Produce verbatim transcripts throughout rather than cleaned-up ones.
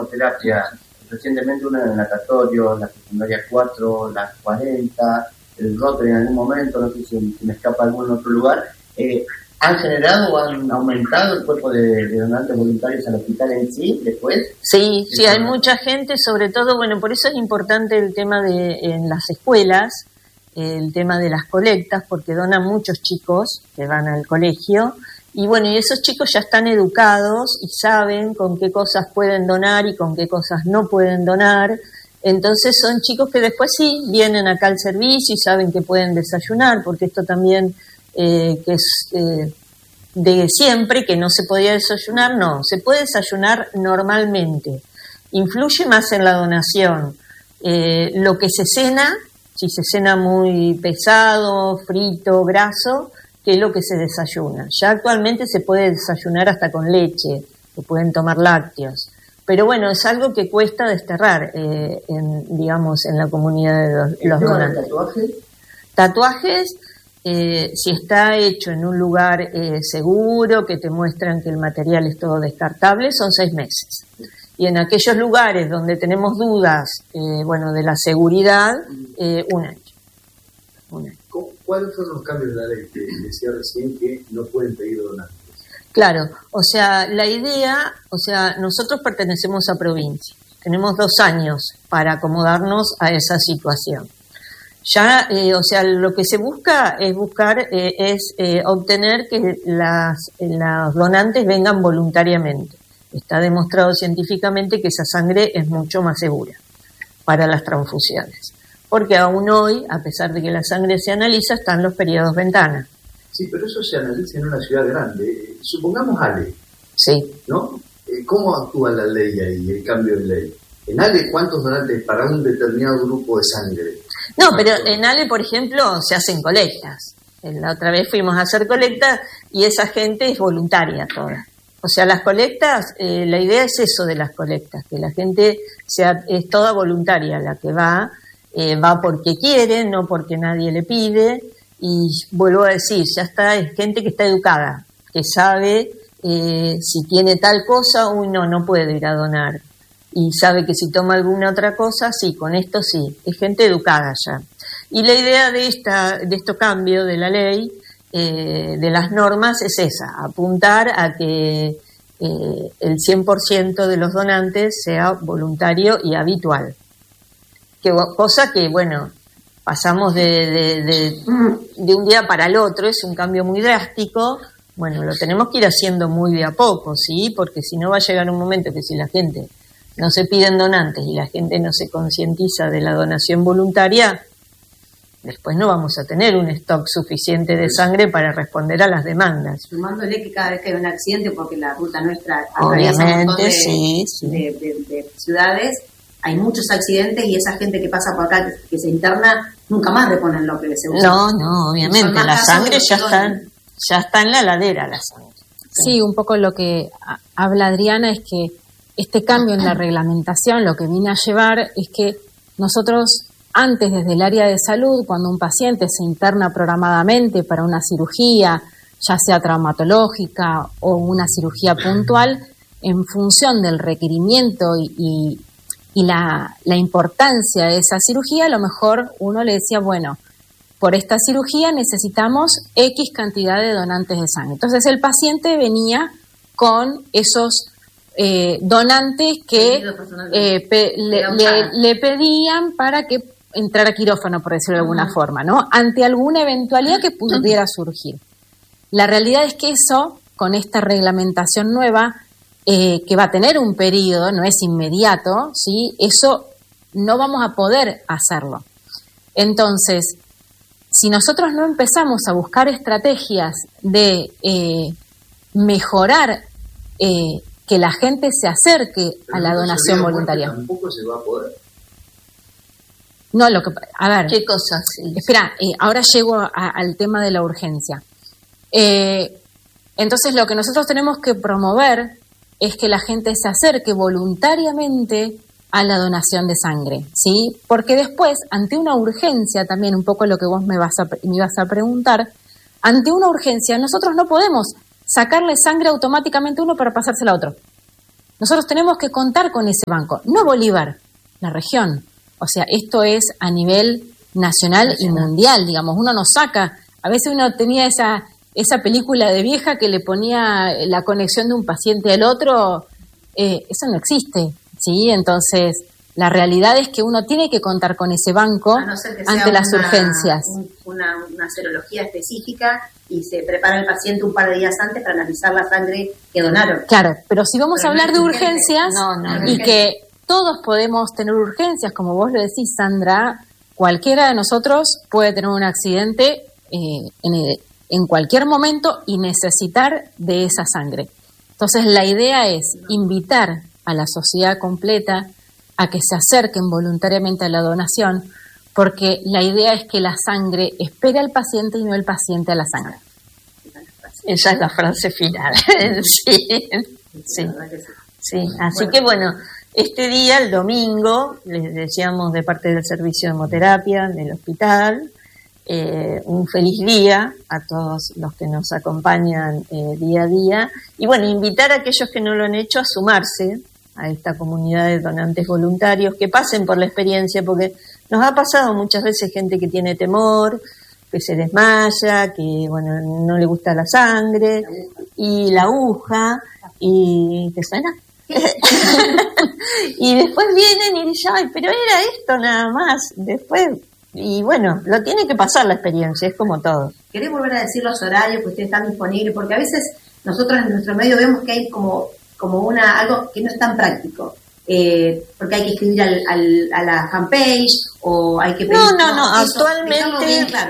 terapia recientemente, una en el natatorio, la secundaria cuatro, las cuarenta, el Rotary en algún momento, no sé si, si me escapa algún otro lugar, eh, ¿han generado o han aumentado el cuerpo de, de donantes voluntarios al hospital en sí después? Sí, sí, hay mucha gente, sobre todo, bueno, por eso es importante el tema de en las escuelas, el tema de las colectas, porque donan muchos chicos que van al colegio, y bueno, y esos chicos ya están educados y saben con qué cosas pueden donar y con qué cosas no pueden donar. Entonces son chicos que después sí vienen acá al servicio y saben que pueden desayunar, porque esto también eh, que es eh, de siempre, que no se podía desayunar, no, se puede desayunar normalmente. Influye más en la donación eh, lo que se cena, si se cena muy pesado, frito, graso, que es lo que se desayuna. Ya actualmente se puede desayunar hasta con leche, se pueden tomar lácteos. Pero bueno, es algo que cuesta desterrar, eh, en, digamos, en la comunidad de los, los donantes. ¿Tatuajes? Tatuajes, eh, si está hecho en un lugar eh, seguro, que te muestran que el material es todo descartable, son seis meses. Y en aquellos lugares donde tenemos dudas, eh, bueno, de la seguridad, eh, un año. un año. ¿Cuáles fueron los cambios de la ley que decía recién que no pueden pedir donantes? Claro, o sea, la idea, o sea, nosotros pertenecemos a provincia, tenemos dos años para acomodarnos a esa situación. Ya, eh, o sea, lo que se busca es buscar, eh, es eh, obtener que las, los donantes vengan voluntariamente. Está demostrado científicamente que esa sangre es mucho más segura para las transfusiones. Porque aún hoy, a pesar de que la sangre se analiza, están los periodos ventana. Sí, pero eso se analiza en una ciudad grande. Supongamos Ale. Sí. ¿No? ¿Cómo actúa la ley ahí, el cambio de ley? En Ale, ¿cuántos donantes para un determinado grupo de sangre? No, pero en Ale, por ejemplo, se hacen colectas. La otra vez fuimos a hacer colectas y esa gente es voluntaria toda. O sea, las colectas, eh, la idea es eso de las colectas, que la gente sea es toda voluntaria la que va. Eh, va porque quiere, no porque nadie le pide, y vuelvo a decir, ya está, es gente que está educada, que sabe eh, si tiene tal cosa, uy, no, no puede ir a donar, y sabe que si toma alguna otra cosa, sí, con esto sí, es gente educada ya. Y la idea de esta de este cambio de la ley, eh, de las normas, es esa, apuntar a que eh, el cien por ciento de los donantes sea voluntario y habitual. Que, cosa que, bueno, pasamos de, de, de, de un día para el otro, es un cambio muy drástico, bueno, lo tenemos que ir haciendo muy de a poco, ¿sí? Porque si no va a llegar un momento que si la gente no se piden donantes y la gente no se concientiza de la donación voluntaria, después no vamos a tener un stock suficiente de sangre para responder a las demandas. Sumándole que cada vez que hay un accidente, porque la ruta nuestra atraviesa un montón de, sí, sí. de, de, de ciudades, hay muchos accidentes y esa gente que pasa por acá, que, que se interna, nunca más reponen lo que se usa. No, no, obviamente, la sangre ya está, ya está en la ladera, la sangre. Sí, un poco lo que habla Adriana es que este cambio en la reglamentación lo que viene a llevar es que nosotros antes, desde el área de salud, cuando un paciente se interna programadamente para una cirugía, ya sea traumatológica o una cirugía puntual, en función del requerimiento y, y y la, la importancia de esa cirugía, a lo mejor uno le decía, bueno, por esta cirugía necesitamos X cantidad de donantes de sangre. Entonces el paciente venía con esos eh, donantes que eh, pe, le, le, le pedían para que entrara a quirófano, por decirlo de alguna uh-huh. forma, ¿no? Ante alguna eventualidad que pudiera surgir. La realidad es que eso, con esta reglamentación nueva, Eh, que va a tener un periodo, no es inmediato, ¿sí? Eso no vamos a poder hacerlo. Entonces, si nosotros no empezamos a buscar estrategias de eh, mejorar eh, que la gente se acerque Pero a la no donación voluntaria. Tampoco se va a poder. No, lo que, a ver. ¿Qué cosas? Sí. Espera, eh, ahora llego a, al tema de la urgencia. Eh, entonces, lo que nosotros tenemos que promover es que la gente se acerque voluntariamente a la donación de sangre, ¿sí? Porque después, ante una urgencia, también un poco lo que vos me, vas a, me ibas a preguntar, ante una urgencia nosotros no podemos sacarle sangre automáticamente a uno para pasársela a otro. nosotros tenemos que contar con ese banco, no Bolívar, la región. O sea, esto es a nivel nacional y mundial, digamos. Uno nos saca, a veces uno tenía esa esa película de vieja que le ponía la conexión de un paciente al otro, eh, eso no existe, ¿sí? Entonces, la realidad es que uno tiene que contar con ese banco no ser que sea ante las una, urgencias. Un, una, una serología específica y se prepara el paciente un par de días antes para analizar la sangre que donaron. Claro, pero si vamos pero a hablar no de urgente. urgencias no, no, y no. que todos podemos tener urgencias, como vos lo decís, Sandra, cualquiera de nosotros puede tener un accidente eh, en, el, en cualquier momento y necesitar de esa sangre. Entonces la idea es invitar a la sociedad completa a que se acerquen voluntariamente a la donación, porque la idea es que la sangre espere al paciente y no el paciente a la sangre. Esa es la frase final. sí, sí, sí. Así que bueno, este día, el domingo, les deseamos de parte del servicio de hemoterapia del hospital eh, un feliz día a todos los que nos acompañan eh, día a día. Y bueno, invitar a aquellos que no lo han hecho a sumarse a esta comunidad de donantes voluntarios, que pasen por la experiencia, porque nos ha pasado muchas veces gente que tiene temor, que se desmaya, que bueno no le gusta la sangre y la aguja, y ¿te suena? Y después vienen y dicen, ay, pero era esto nada más, después, y bueno, lo tiene que pasar la experiencia, es como todo. ¿Querés volver a decir los horarios que ustedes están disponibles? Porque a veces nosotros en nuestro medio vemos que hay como como una algo que no es tan práctico, eh, porque hay que escribir al, al, a la fanpage o hay que pedir... No, no, no, eso, actualmente bien, claro.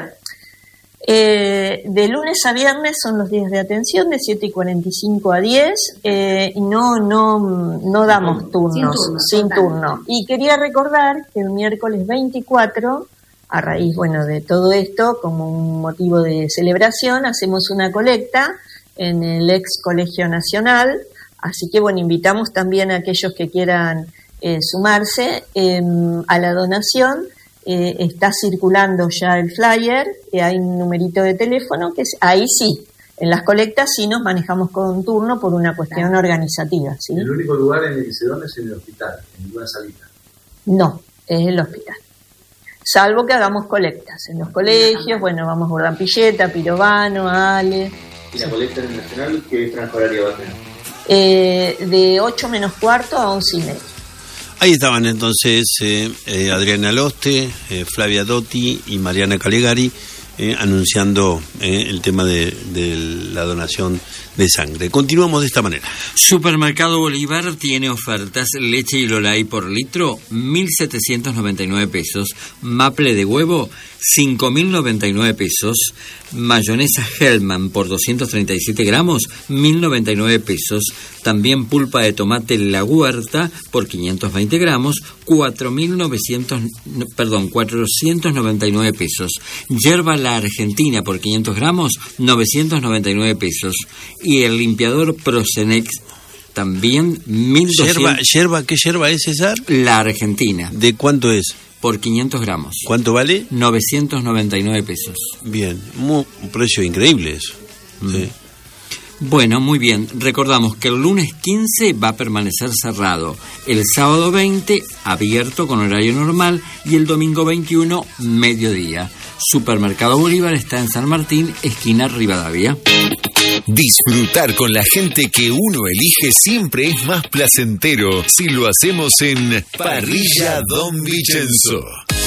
eh, de lunes a viernes son los días de atención de siete y cuarenta y cinco a diez eh, y no, no, no damos turnos, Sin turno, sin total. turno. Y quería recordar que el miércoles veinticuatro, a raíz bueno de todo esto, como un motivo de celebración, hacemos una colecta en el ex Colegio Nacional. Así que, bueno, invitamos también a aquellos que quieran eh, sumarse eh, a la donación. Eh, está circulando ya el flyer, eh, hay un numerito de teléfono, que es, ahí sí, en las colectas sí nos manejamos con turno por una cuestión claro. organizativa. ¿Sí? El único lugar en el que se dona es en el hospital, en ninguna salita. No, es el hospital. Salvo que hagamos colectas en los colegios, bueno, vamos a Urdampilleta, Pirovano, Ale. ¿Y la colecta en el Nacional qué franja horaria va a tener? Eh, de ocho menos cuarto a once y media. Ahí estaban entonces eh, eh, Adriana Loste, eh, Flavia Dotti y Mariana Calegari eh, anunciando eh, el tema de, de la donación de sangre. Continuamos de esta manera. Supermercado Bolívar tiene ofertas: leche y Lolay por litro, mil setecientos noventa y nueve pesos, maple de huevo, cinco mil noventa y nueve pesos, mayonesa Hellman por doscientos treinta y siete gramos, mil noventa y nueve pesos, también pulpa de tomate La Huerta por quinientos veinte gramos, cuatro mil novecientos, perdón, cuatrocientos noventa y nueve pesos, yerba La Argentina por quinientos gramos, novecientos noventa y nueve pesos, y el limpiador Procenex también mil doscientos. ¿Yerba, yerba, ¿Qué yerba es, César? La Argentina. ¿De cuánto es? Por quinientos gramos. ¿Cuánto vale? novecientos noventa y nueve pesos. Bien, muy, un precio increíble eso. Mm. Sí. Bueno, muy bien. Recordamos que el lunes quince va a permanecer cerrado, el sábado veinte abierto con horario normal y el domingo veintiuno mediodía. Supermercado Bolívar está en San Martín, esquina Rivadavia. Disfrutar con la gente que uno elige siempre es más placentero si lo hacemos en Parrilla Don Vicenzo.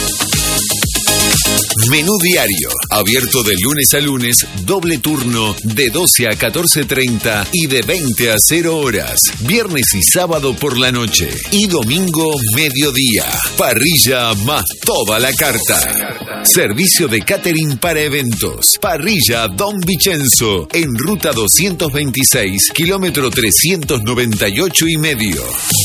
Menú diario, abierto de lunes a lunes, doble turno de doce a catorce treinta y de veinte a cero horas. Viernes y sábado por la noche y domingo mediodía. Parrilla más toda la carta. Servicio de catering para eventos. Parrilla Don Vicenzo, en ruta doscientos veintiséis, kilómetro trescientos noventa y ocho y medio.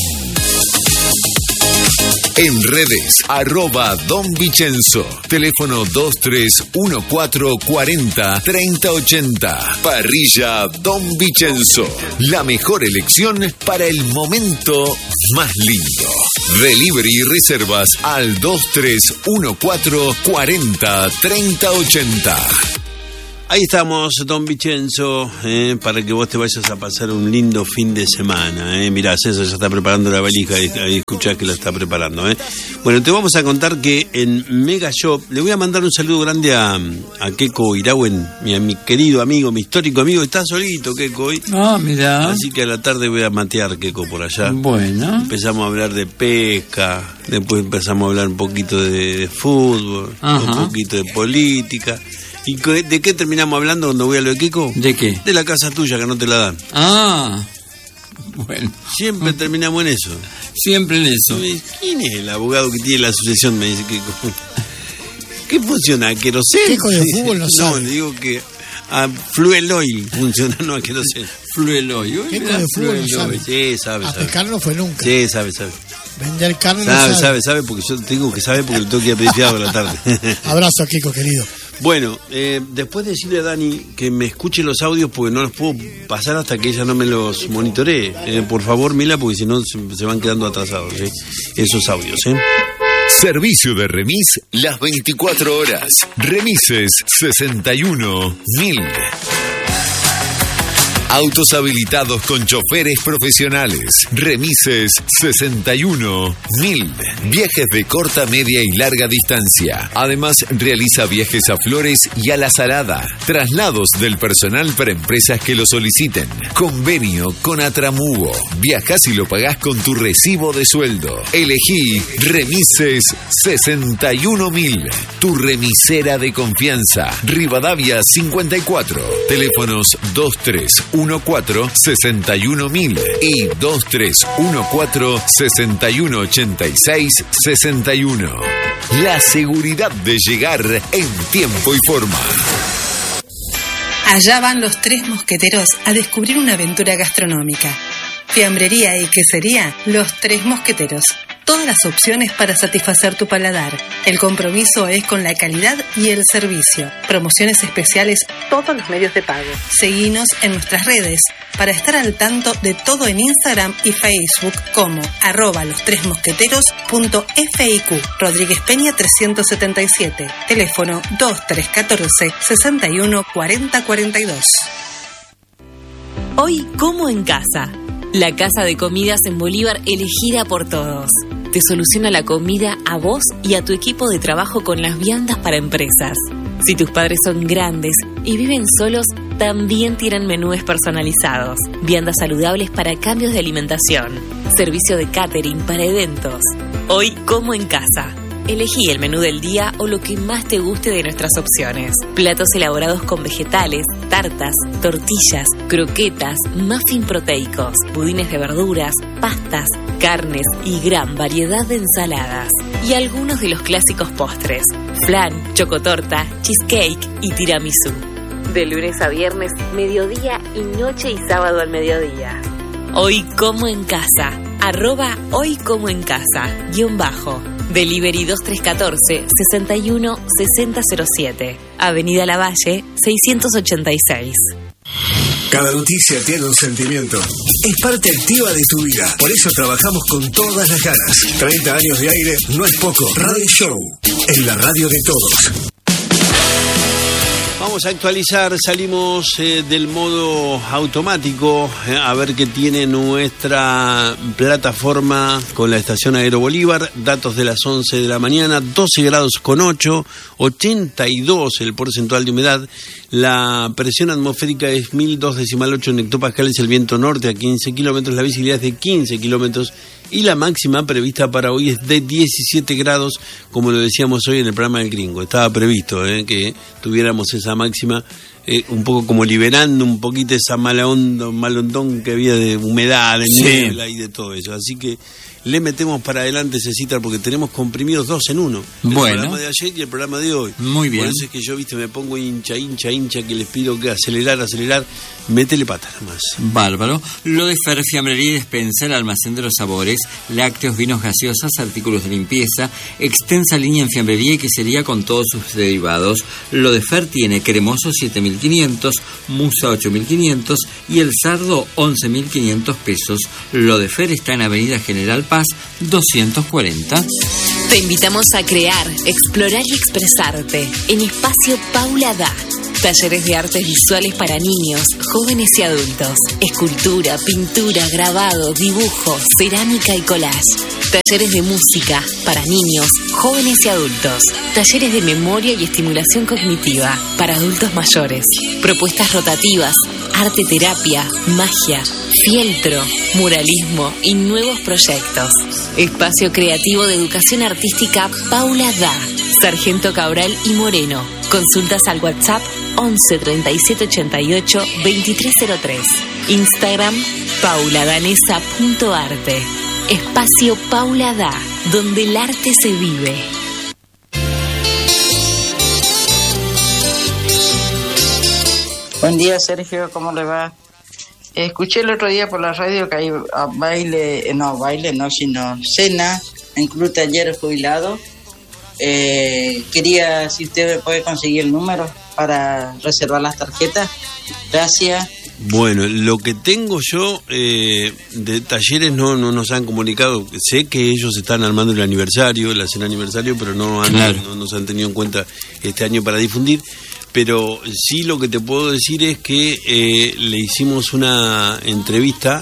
En redes, arroba Don Vicenzo. Teléfono dos tres uno cuatro cuarenta treinta ochenta. Parrilla Don Vicenzo. La mejor elección para el momento más lindo. Delivery y reservas al dos tres uno cuatro cuarenta treinta ochenta. Ahí estamos, don Vicenzo, eh, para que vos te vayas a pasar un lindo fin de semana. Eh. Mirá, César ya está preparando la valija, ahí, ahí escuchás que la está preparando. Eh. Bueno, te vamos a contar que en Mega Shop, le voy a mandar un saludo grande a, a Keko Irauen, mi, mi querido amigo, mi histórico amigo. Está solito, Keko, hoy. Ah, mirá. Así que a la tarde voy a matear, Keko, por allá. Bueno. Empezamos a hablar de pesca, después empezamos a hablar un poquito de, de fútbol, Ajá. un poquito de política. ¿Y de qué terminamos hablando cuando voy a lo de Kiko? ¿De qué? De la casa tuya, que no te la dan. Ah, bueno. Siempre terminamos en eso. Siempre en eso. ¿Quién es el abogado que tiene la asociación? Me dice Kiko. ¿Qué funciona? ¿Queroseno? Kiko de fútbol no sabe. No, digo que a Fluel Oil funciona, no a Queroseno. Fluel Oil. Kiko de fútbol no sabe. Sí, sabe, a sabe. pescar no fue nunca. Sí, sabe, sabe. Vender carne sabe, no sabe. Sabe, sabe, porque yo tengo que saber porque le tengo que ir a pedir fiado a la tarde. Abrazo a Kiko, querido. Bueno, eh, después de decirle a Dani que me escuche los audios porque no los puedo pasar hasta que ella no me los monitoree. Eh, por favor, Mila, porque si no se, se van quedando atrasados ¿eh? esos audios. ¿eh? Servicio de remis las veinticuatro horas. Remises sesenta y uno mil. Autos habilitados con choferes profesionales. Remises sesenta y uno mil. Viajes de corta, media y larga distancia. Además, realiza viajes a Flores y a La Salada. Traslados del personal para empresas que lo soliciten. Convenio con Atramugo. Viajás y lo pagás con tu recibo de sueldo. Elegí Remises sesenta y uno mil. Tu remisera de confianza. Rivadavia cincuenta y cuatro. Teléfonos dos tres uno cuatro sesenta y uno mil y dos tres uno cuatro sesenta y uno ochenta y seis sesenta y uno. La seguridad de llegar en tiempo y forma. Allá van los tres mosqueteros a descubrir una aventura gastronómica. Fiambrería y quesería, los tres mosqueteros. Todas las opciones para satisfacer tu paladar. El compromiso es con la calidad y el servicio. Promociones especiales, todos los medios de pago. Seguinos en nuestras redes para estar al tanto de todo en Instagram y Facebook como arroba los tres mosqueteros punto fiq. Rodríguez Peña trescientos setenta y siete. Teléfono dos tres uno cuatro sesenta y uno cuarenta cuarenta y dos. Hoy como en casa. La casa de comidas en Bolívar elegida por todos. Te soluciona la comida a vos y a tu equipo de trabajo con las viandas para empresas. Si tus padres son grandes y viven solos, también tienen menúes personalizados, viandas saludables para cambios de alimentación, servicio de catering para eventos. Hoy como en casa. Elegí el menú del día o lo que más te guste de nuestras opciones. Platos elaborados con vegetales, tartas, tortillas, croquetas, muffin proteicos, budines de verduras, pastas, carnes y gran variedad de ensaladas. Y algunos de los clásicos postres: flan, chocotorta, cheesecake y tiramisú. De lunes a viernes, mediodía y noche y sábado al mediodía. Hoy como en casa. Arroba hoy como en casa. Guión bajo. Delivery dos tres uno cuatro sesenta y uno sesenta cero siete. Avenida Lavalle seiscientos ochenta y seis. Cada noticia tiene un sentimiento. Es parte activa de tu vida. Por eso trabajamos con todas las ganas. treinta años de aire no es poco. Radio Show, en la radio de todos. Vamos a actualizar, salimos eh, del modo automático, eh, a ver qué tiene nuestra plataforma con la estación Aero Bolívar. Datos de las once de la mañana, doce grados con ocho, ochenta y dos el porcentual de humedad. La presión atmosférica es mil dos decimal ocho en hectopascales, el viento norte a quince kilómetros, la visibilidad es de quince kilómetros y la máxima prevista para hoy es de diecisiete grados, como lo decíamos hoy en el programa del Gringo. Estaba previsto eh, que tuviéramos esa máxima, eh, un poco como liberando un poquito esa mala onda, malondón que había de humedad, de niebla sí. y de todo eso. Así que le metemos para adelante, Cecita, porque tenemos comprimidos dos en uno. El bueno. programa de ayer y el programa de hoy. Muy bien. Por eso es que yo, viste, me pongo hincha, hincha, hincha, que les pido que acelerar, acelerar. Métele pata nomás. Bárbaro. Lo de Fer, fiambrería y despensa, el almacén de los sabores, lácteos, vinos, gaseosas, artículos de limpieza, extensa línea en fiambrería y quesería con todos sus derivados. Lo de Fer tiene cremoso siete mil quinientos, musa ocho mil quinientos y el sardo once mil quinientos pesos. Lo de Fer está en Avenida General Paz doscientos cuarenta. Te invitamos a crear, explorar y expresarte en Espacio Paula Da. Talleres de artes visuales para niños, jóvenes y adultos. Escultura, pintura, grabado, dibujo, cerámica y collage. Talleres de música para niños, jóvenes y adultos. Talleres de memoria y estimulación cognitiva para adultos mayores. Propuestas rotativas, arte terapia, magia, fieltro, muralismo y nuevos proyectos. Espacio creativo de educación artística Paula Da, Sargento Cabral y Moreno. Consultas al WhatsApp once treinta y siete ochenta y ocho veintitrés cero tres. Instagram pauladanesa punto arte. Espacio Paula Da, donde el arte se vive. Buen día, Sergio, ¿cómo le va? Escuché el otro día por la radio que hay baile, no, baile no, sino cena en Club Taller Jubilado. Eh, quería, si usted me puede conseguir el número para reservar las tarjetas. Gracias. Bueno, lo que tengo yo eh, de talleres no, no nos han comunicado. Sé que ellos están armando el aniversario, la cena aniversario, pero no, han, claro. no nos han tenido en cuenta este año para difundir. Pero sí lo que te puedo decir es que eh, le hicimos una entrevista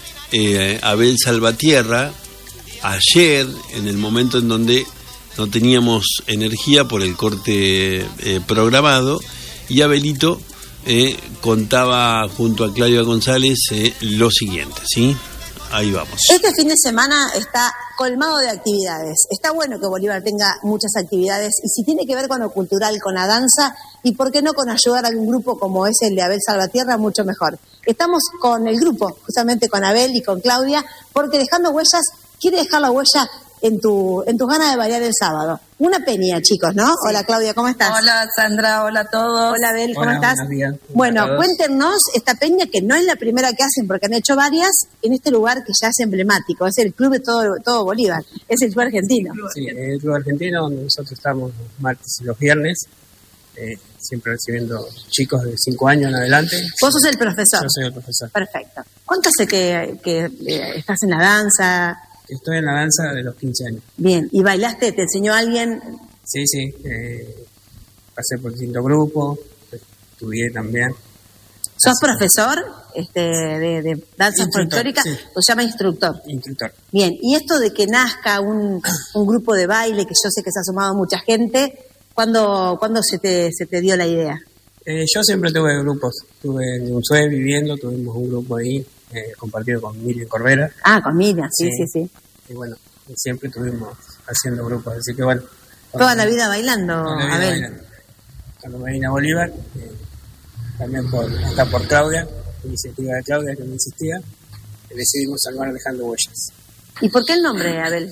eh, a Abel Salvatierra ayer, en el momento en donde no teníamos energía por el corte eh, programado, y Abelito eh, contaba junto a Claudia González eh, lo siguiente, ¿sí? Ahí vamos. Este fin de semana está colmado de actividades. Está bueno que Bolívar tenga muchas actividades, y si tiene que ver con lo cultural, con la danza, y por qué no con ayudar a algún grupo como es el de Abel Salvatierra, mucho mejor. Estamos con el grupo, justamente con Abel y con Claudia, porque Dejando Huellas quiere dejar la huella en tu en tus ganas de bailar el sábado. Una peña, chicos, ¿no? Sí. Hola, Claudia, ¿cómo estás? Hola, Sandra, hola a todos. Hola, Abel, ¿cómo Hola, estás? Buenos días. Bueno, cuéntenos esta peña, que no es la primera que hacen, porque han hecho varias en este lugar que ya es emblemático. Es el club de todo, todo Bolívar, es el club argentino. Sí, el club argentino, donde nosotros estamos los martes y los viernes, eh, siempre recibiendo chicos de cinco años en adelante. Vos sos el profesor. Yo soy el profesor. Perfecto. ¿Cuánto hace que, que eh, estás en la danza? Estoy en la danza de los quince años. Bien, ¿y bailaste? ¿Te enseñó alguien? Sí, sí. Eh, pasé por distintos grupos, estudié también. ¿Sos Así profesor este, de, de danza folclórica? Sí. ¿O se llama instructor? Instructor. Bien, y esto de que nazca un, un grupo de baile, que yo sé que se ha sumado mucha gente, ¿cuándo, ¿cuándo se, te, se te dio la idea? Eh, yo siempre tuve grupos. Estuve en Unzué viviendo, tuvimos un grupo ahí. Eh, compartido con Miriam Corbera. Ah, con Miriam, sí, sí, sí. Y bueno, siempre estuvimos haciendo grupos, así que bueno. Toda la vida bailando, a ver. Cuando me vine a Bolívar, eh, también por, hasta por Claudia, iniciativa de Claudia que me insistía, decidimos armar Dejando Huellas. ¿Y por qué el nombre, Abel?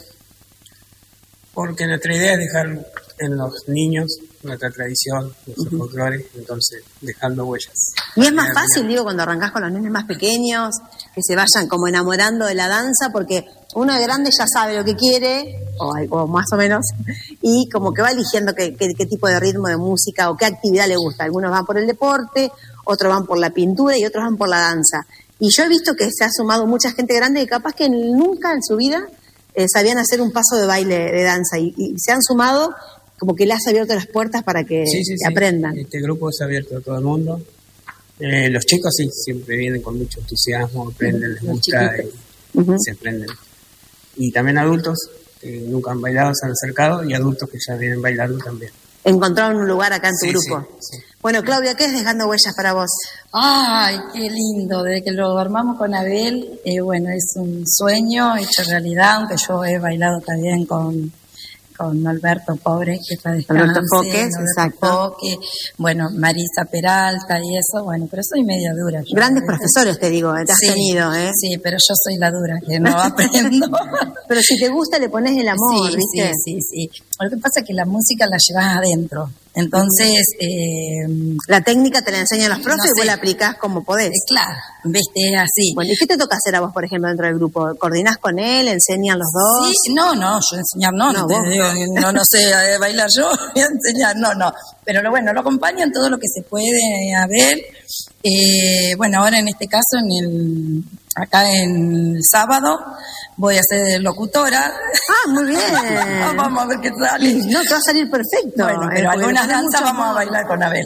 Porque nuestra idea es dejar en los niños nuestra tradición, nuestro uh-huh. folclore, entonces Dejando Huellas. Y es más fácil, digo, cuando arrancás con los niños más pequeños, que se vayan como enamorando de la danza, porque uno de grande ya sabe lo que quiere, o, o más o menos, y como que va eligiendo qué, qué, qué tipo de ritmo de música o qué actividad le gusta. Algunos van por el deporte, otros van por la pintura y otros van por la danza. Y yo he visto que se ha sumado mucha gente grande y capaz que nunca en su vida eh, sabían hacer un paso de baile de danza, y, y se han sumado, como que le has abierto las puertas para que, sí, sí, que sí. aprendan. Este grupo es abierto a todo el mundo. Eh, los chicos sí, siempre vienen con mucho entusiasmo, aprenden, les gusta y uh-huh. se aprenden. Y también adultos que nunca han bailado se han acercado, y adultos que ya vienen bailando también. Encontraron un lugar acá en tu sí, grupo. Sí, sí. Bueno, Claudia, ¿qué es Dejando Huellas para vos? Ay, qué lindo, desde que lo armamos con Abel, eh, bueno, es un sueño hecho realidad, aunque yo he bailado también con... con Alberto Pobre, que está descansando. Alberto Foques, exacto. Foque, bueno, Marisa Peralta y eso, bueno, pero soy media dura. Yo, Grandes ¿eh? profesores, te digo, te has sí, tenido, ¿eh? Sí, pero yo soy la dura, que no aprendo. Pero si te gusta, le pones el amor, sí, ¿viste? Sí, sí, sí. Lo que pasa es que la música la llevas adentro. Entonces... Eh, la técnica te la enseñan los profes, no sé, y vos la aplicás como podés. Eh, claro, viste, es así. Bueno, ¿y qué te toca hacer a vos, por ejemplo, dentro del grupo? ¿Coordinás con él? ¿Enseñan los dos? Sí, no, no, yo enseñar no, no, no, te digo, no, no sé eh, bailar yo, voy a enseñar, no, no. Pero lo bueno, lo acompaño en todo lo que se puede a ver. Eh, bueno, ahora en este caso, en el acá en el sábado, voy a ser locutora. Ah, muy bien. Vamos a ver qué sale. No, te va a salir perfecto. Bueno, pero eh, algunas danzas vamos a bailar con Abel.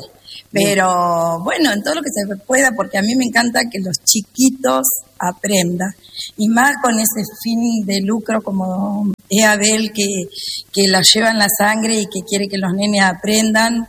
Pero bueno, en todo lo que se pueda, porque a mí me encanta que los chiquitos aprendan. Y más con ese fin de lucro como es Abel, que, que la lleva en la sangre y que quiere que los nenes aprendan,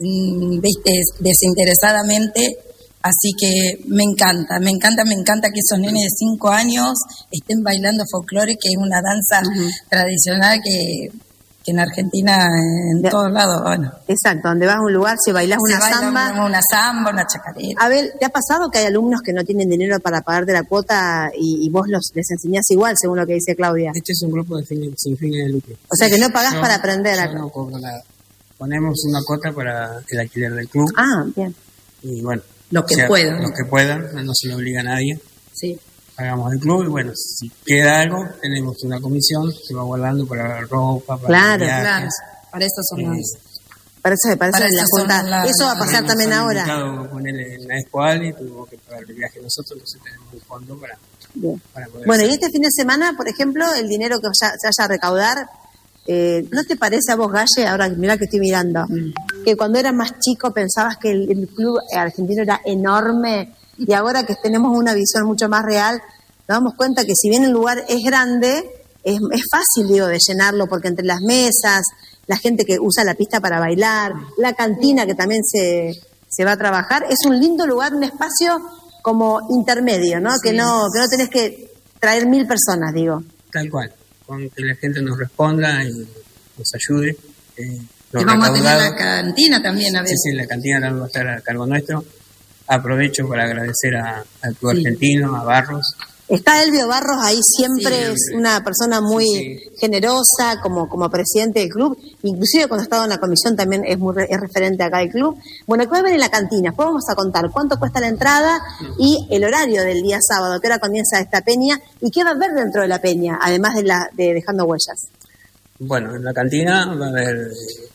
viste, desinteresadamente. Así que me encanta, me encanta, me encanta que esos nenes de cinco años estén bailando folclore, que es una danza uh-huh. tradicional que... en Argentina, en de, todos lados, bueno. Exacto, donde vas a un lugar, si bailás se una baila samba. Una, una samba, una chacarera. Abel, ¿te ha pasado que hay alumnos que no tienen dinero para pagarte la cuota y, y vos los les enseñás igual, según lo que dice Claudia? Este es un grupo de fin, sin fines de lucro. O sea que no pagás no, para aprender. Yo no cobro nada. Ponemos una cuota para el alquiler del club. Ah, bien. Y bueno. Lo que o sea, puedan. Lo que puedan, no se le obliga a nadie. Sí. Pagamos el club y bueno, si queda algo, tenemos una comisión, se va guardando para ropa, para claro, viajes. Claro, para eso son eh, Para eso, para eso para la junta. La, eso va a pasar también ahora. Ponerle en la escuela y tuvimos que pagar el viaje nosotros, entonces tenemos un fondo para, para poder bueno, hacer. Y este fin de semana, por ejemplo, el dinero que vaya, se vaya a recaudar, eh, ¿no te parece a vos, Galle, ahora mirá que estoy mirando, mm. que cuando eras más chico pensabas que el, el club argentino era enorme y ahora que tenemos una visión mucho más real, nos damos cuenta que si bien el lugar es grande, es, es fácil, digo, de llenarlo, porque entre las mesas, la gente que usa la pista para bailar, la cantina que también se, se va a trabajar, es un lindo lugar, un espacio como intermedio, ¿no? Sí. Que no que no tenés que traer mil personas, digo. Tal cual, con que la gente nos responda y nos ayude. Eh, y vamos a tener la cantina también a veces. Sí, sí, la cantina también va a estar a cargo nuestro. Aprovecho para agradecer a, al Club sí. Argentino, a Barros. Está Elvio Barros ahí, siempre sí, es una persona muy sí, sí. generosa como, como presidente del club, inclusive cuando ha estado en la comisión también es muy es referente acá del club. Bueno, ¿qué va a haber en la cantina? Después vamos a contar cuánto cuesta la entrada y el horario del día sábado, qué hora comienza esta peña y qué va a haber dentro de la peña, además de la de Dejando Huellas. Bueno, en la cantina va a haber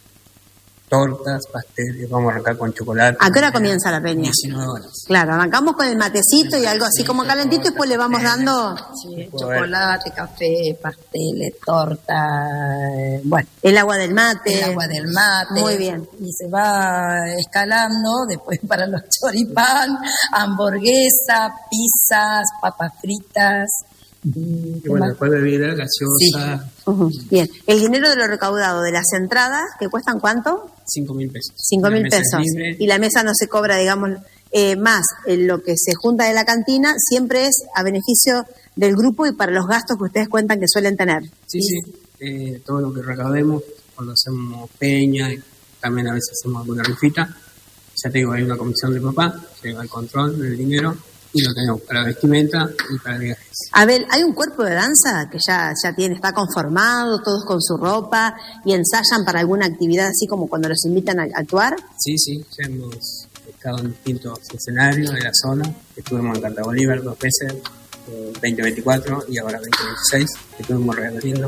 tortas, pasteles, vamos a arrancar con chocolate. ¿A qué hora comienza la peña? diecinueve horas. Claro, arrancamos con el matecito y algo así como calentito y después le vamos dando... Sí, chocolate, café, pasteles, torta, eh, bueno. El agua del mate. El agua del mate. Muy bien. Y se va escalando después para los choripán, hamburguesa, pizzas, papas fritas... Y, y bueno, después bebida, gaseosa. Sí. Uh-huh. Bien. El dinero de lo recaudado de las entradas, ¿que cuestan cuánto? Cinco mil pesos. Cinco mil pesos. Y la mesa no se cobra, digamos, eh, más eh, lo que se junta de la cantina, siempre es a beneficio del grupo y para los gastos que ustedes cuentan que suelen tener. Sí, sí. sí. Eh, todo lo que recaudemos, cuando hacemos peña, y también a veces hacemos alguna rifita. Ya te digo, hay una comisión de papá, que lleva el control del dinero. Y lo tenemos para vestimenta y para viajes. A ver, ¿hay un cuerpo de danza que ya, ya tiene, está conformado, todos con su ropa y ensayan para alguna actividad así como cuando los invitan a actuar? Sí, sí, ya hemos estado en distintos escenarios de la zona. Estuvimos en Canta Bolívar dos veces, eh, veinte veinticuatro y ahora veinte veintiséis, que estuvimos repitiendo.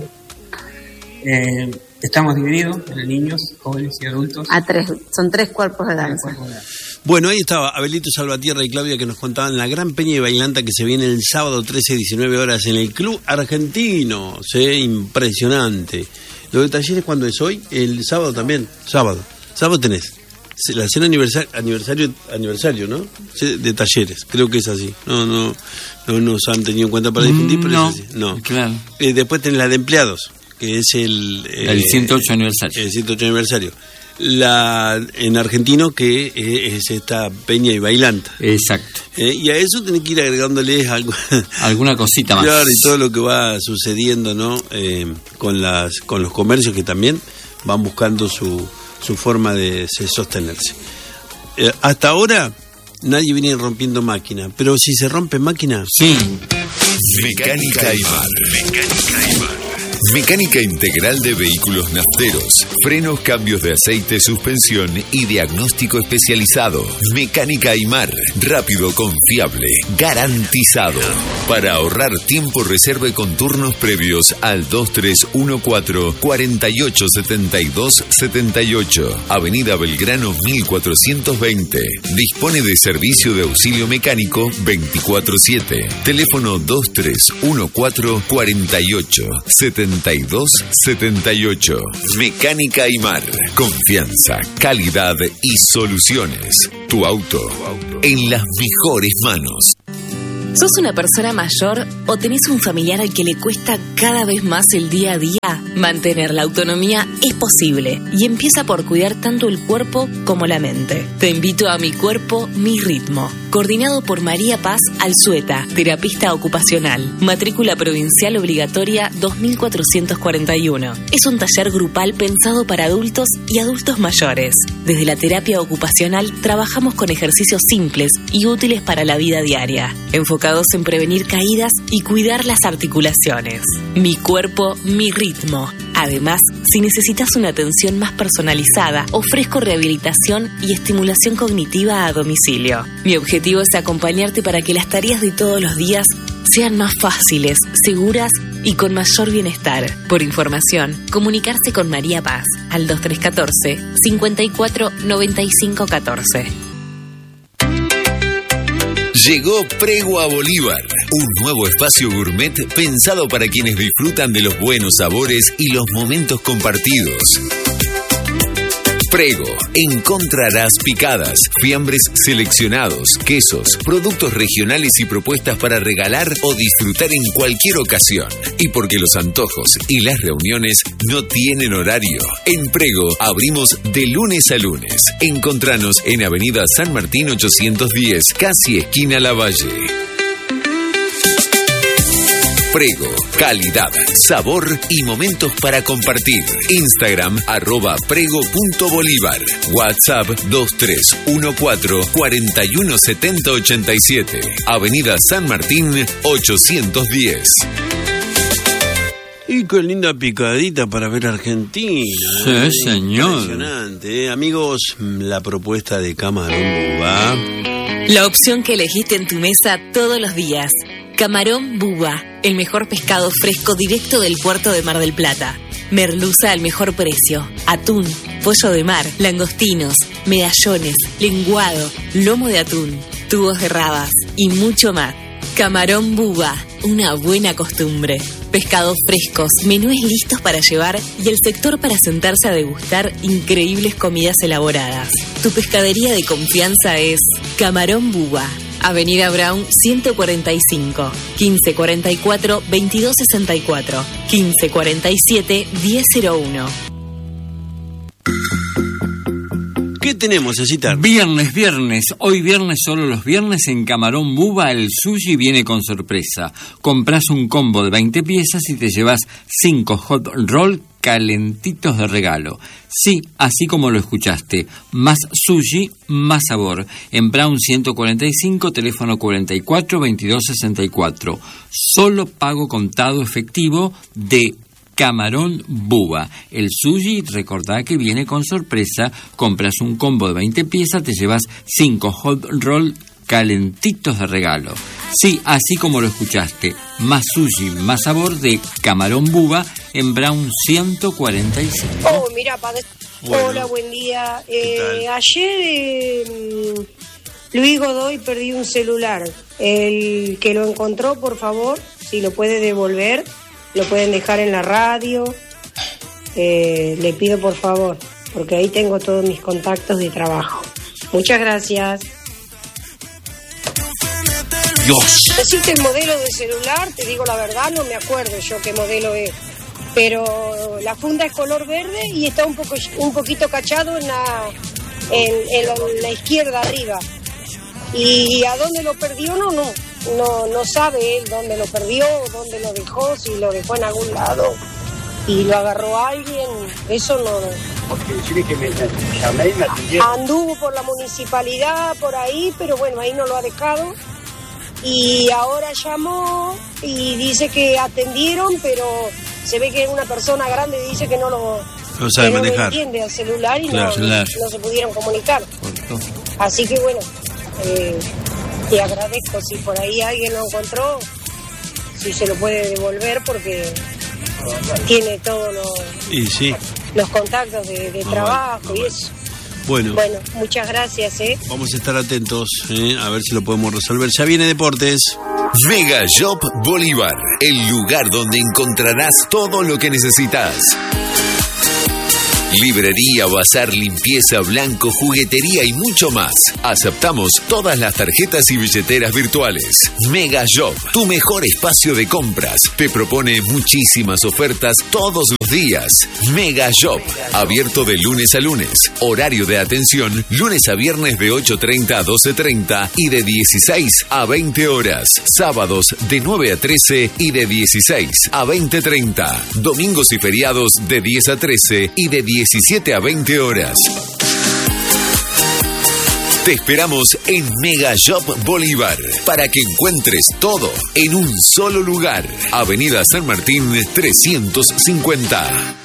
Eh, estamos divididos en niños, jóvenes y adultos. A tres, son tres cuerpos de danza. Tres cuerpos de danza. Bueno, ahí estaba Abelito Salvatierra y Claudia que nos contaban la gran peña de bailanta que se viene el sábado trece a diecinueve horas en el Club Argentino. ¿Sí? Impresionante. Lo de talleres, ¿cuándo es hoy? El sábado también. Sábado. Sábado tenés la cena aniversario, aniversario, aniversario, ¿no? De talleres. Creo que es así. No, no, no nos han tenido en cuenta para difundir, pero no, es así. No, claro. Eh, después tenés la de empleados, que es el... Eh, el ciento ocho aniversario. El ciento ocho aniversario. La en argentino que eh, es esta peña y bailanta. Exacto. Eh, y a eso tenés que ir agregándole algo, alguna cosita más. Claro, y todo lo que va sucediendo, ¿no? Eh, con las con los comercios que también van buscando su, su forma de sostenerse. Eh, hasta ahora nadie viene rompiendo máquina, pero si se rompe máquina... Sí. Mecánica Aymar. Mecánica Aymar. Mecánica integral de vehículos nafteros, frenos, cambios de aceite, suspensión y diagnóstico especializado. Mecánica Aymar, rápido, confiable, garantizado. Para ahorrar tiempo, reserve con turnos previos al dos tres uno cuatro, cuatro ocho siete dos siete ocho, Avenida Belgrano mil cuatrocientos veinte. Dispone de servicio de auxilio mecánico veinticuatro siete. Teléfono dos tres uno cuatro, cuatro ocho siete setenta y dos setenta y ocho. Mecánica Aymar. Confianza, calidad y soluciones. Tu auto en las mejores manos. ¿Sos una persona mayor o tenés un familiar al que le cuesta cada vez más el día a día? Mantener la autonomía es posible y empieza por cuidar tanto el cuerpo como la mente. Te invito a Mi Cuerpo, Mi Ritmo, coordinado por María Paz Alzueta, terapista ocupacional, matrícula provincial obligatoria dos mil cuatrocientos cuarenta y uno. Es un taller grupal pensado para adultos y adultos mayores. Desde la terapia ocupacional trabajamos con ejercicios simples y útiles para la vida diaria, enfocados en prevenir caídas y cuidar las articulaciones. Mi Cuerpo, Mi Ritmo. Además, si necesitas una atención más personalizada, ofrezco rehabilitación y estimulación cognitiva a domicilio. Mi objetivo es acompañarte para que las tareas de todos los días sean más fáciles, seguras y con mayor bienestar. Por información, comunicarse con María Paz al dos tres uno cuatro, cinco cuatro nueve cinco uno cuatro. Llegó Prego a Bolívar, un nuevo espacio gourmet pensado para quienes disfrutan de los buenos sabores y los momentos compartidos. Prego, encontrarás picadas, fiambres seleccionados, quesos, productos regionales y propuestas para regalar o disfrutar en cualquier ocasión. Y porque los antojos y las reuniones no tienen horario, en Prego abrimos de lunes a lunes. Encontranos en Avenida San Martín ochocientos diez, casi esquina Lavalle. Prego, calidad, sabor y momentos para compartir. Instagram, arroba prego.bolívar. WhatsApp dos tres uno cuatro, cuatro uno siete cero ocho siete. Avenida San Martín ochocientos diez. Y qué linda picadita para ver Argentina. Sí, ¿eh? señor. Impresionante, ¿eh? Amigos, la propuesta de Camarón Buba. La opción que elegiste en tu mesa todos los días. Camarón Buba, el mejor pescado fresco directo del puerto de Mar del Plata. Merluza al mejor precio. Atún, pollo de mar, langostinos, medallones, lenguado, lomo de atún, tubos de rabas y mucho más. Camarón Buba, una buena costumbre. Pescados frescos, menúes listos para llevar y el sector para sentarse a degustar increíbles comidas elaboradas. Tu pescadería de confianza es Camarón Buba. Avenida Brown ciento cuarenta y cinco, quince cuarenta y cuatro, veintidós sesenta y cuatro, quince cuarenta y siete, diez cero uno. ¿Qué tenemos, Cecitar? Viernes, viernes. Hoy viernes, solo los viernes, en Camarón Buba, el sushi viene con sorpresa. Compras un combo de veinte piezas y te llevas cinco hot roll calentitos de regalo. Sí, así como lo escuchaste. Más sushi, más sabor. En Brown ciento cuarenta y cinco, teléfono cuarenta y cuatro, veintidós sesenta y cuatro. Solo pago contado efectivo de Camarón Buba. El sushi, recordá que viene con sorpresa. Compras un combo de veinte piezas, te llevas cinco hot roll calentitos de regalo. Sí, así como lo escuchaste. Más sushi, más sabor de Camarón Buba en Brown ciento cuarenta y cinco. Oh, mira, padre. Bueno. Hola, buen día. Eh, ayer eh, Luis Godoy perdió un celular. El que lo encontró, por favor, si lo puede devolver, lo pueden dejar en la radio. Eh, le pido por favor, porque ahí tengo todos mis contactos de trabajo. Muchas gracias. Dios. Decirte el modelo de celular, te digo la verdad, no me acuerdo yo qué modelo es. Pero la funda es color verde y está un poco un poquito cachado en la, en, en la, en la izquierda arriba. Y a dónde lo perdió, no, no. No, no sabe él dónde lo perdió, dónde lo dejó, si lo dejó en algún lado y lo agarró alguien, eso no. Anduvo por la municipalidad, por ahí, pero bueno, ahí no lo ha dejado. Y ahora llamó y dice que atendieron, pero se ve que una persona grande dice que no lo, no sabe que no manejar. lo entiende al celular y claro, no, claro. no se pudieron comunicar. Así que bueno, eh, te agradezco si por ahí alguien lo encontró, si se lo puede devolver porque tiene todos los, y sí. los contactos de, de Ah, trabajo bueno, y eso. Bueno. Bueno, muchas gracias, ¿eh? Vamos a estar atentos, ¿eh? A ver si lo podemos resolver. Ya viene Deportes. Mega Shop Bolívar, el lugar donde encontrarás todo lo que necesitas. Librería, bazar, limpieza, blanco, juguetería y mucho más. Aceptamos todas las tarjetas y billeteras virtuales. Mega Shop, tu mejor espacio de compras. Te propone muchísimas ofertas todos los días. Mega Shop, abierto de lunes a lunes. Horario de atención, lunes a viernes de ocho treinta a doce treinta y de dieciséis a veinte horas. Sábados de nueve a trece y de dieciséis a veinte treinta. Domingos y feriados de diez a trece y de diecisiete a veinte horas. Te esperamos en Mega Shop Bolívar para que encuentres todo en un solo lugar. Avenida San Martín trescientos cincuenta.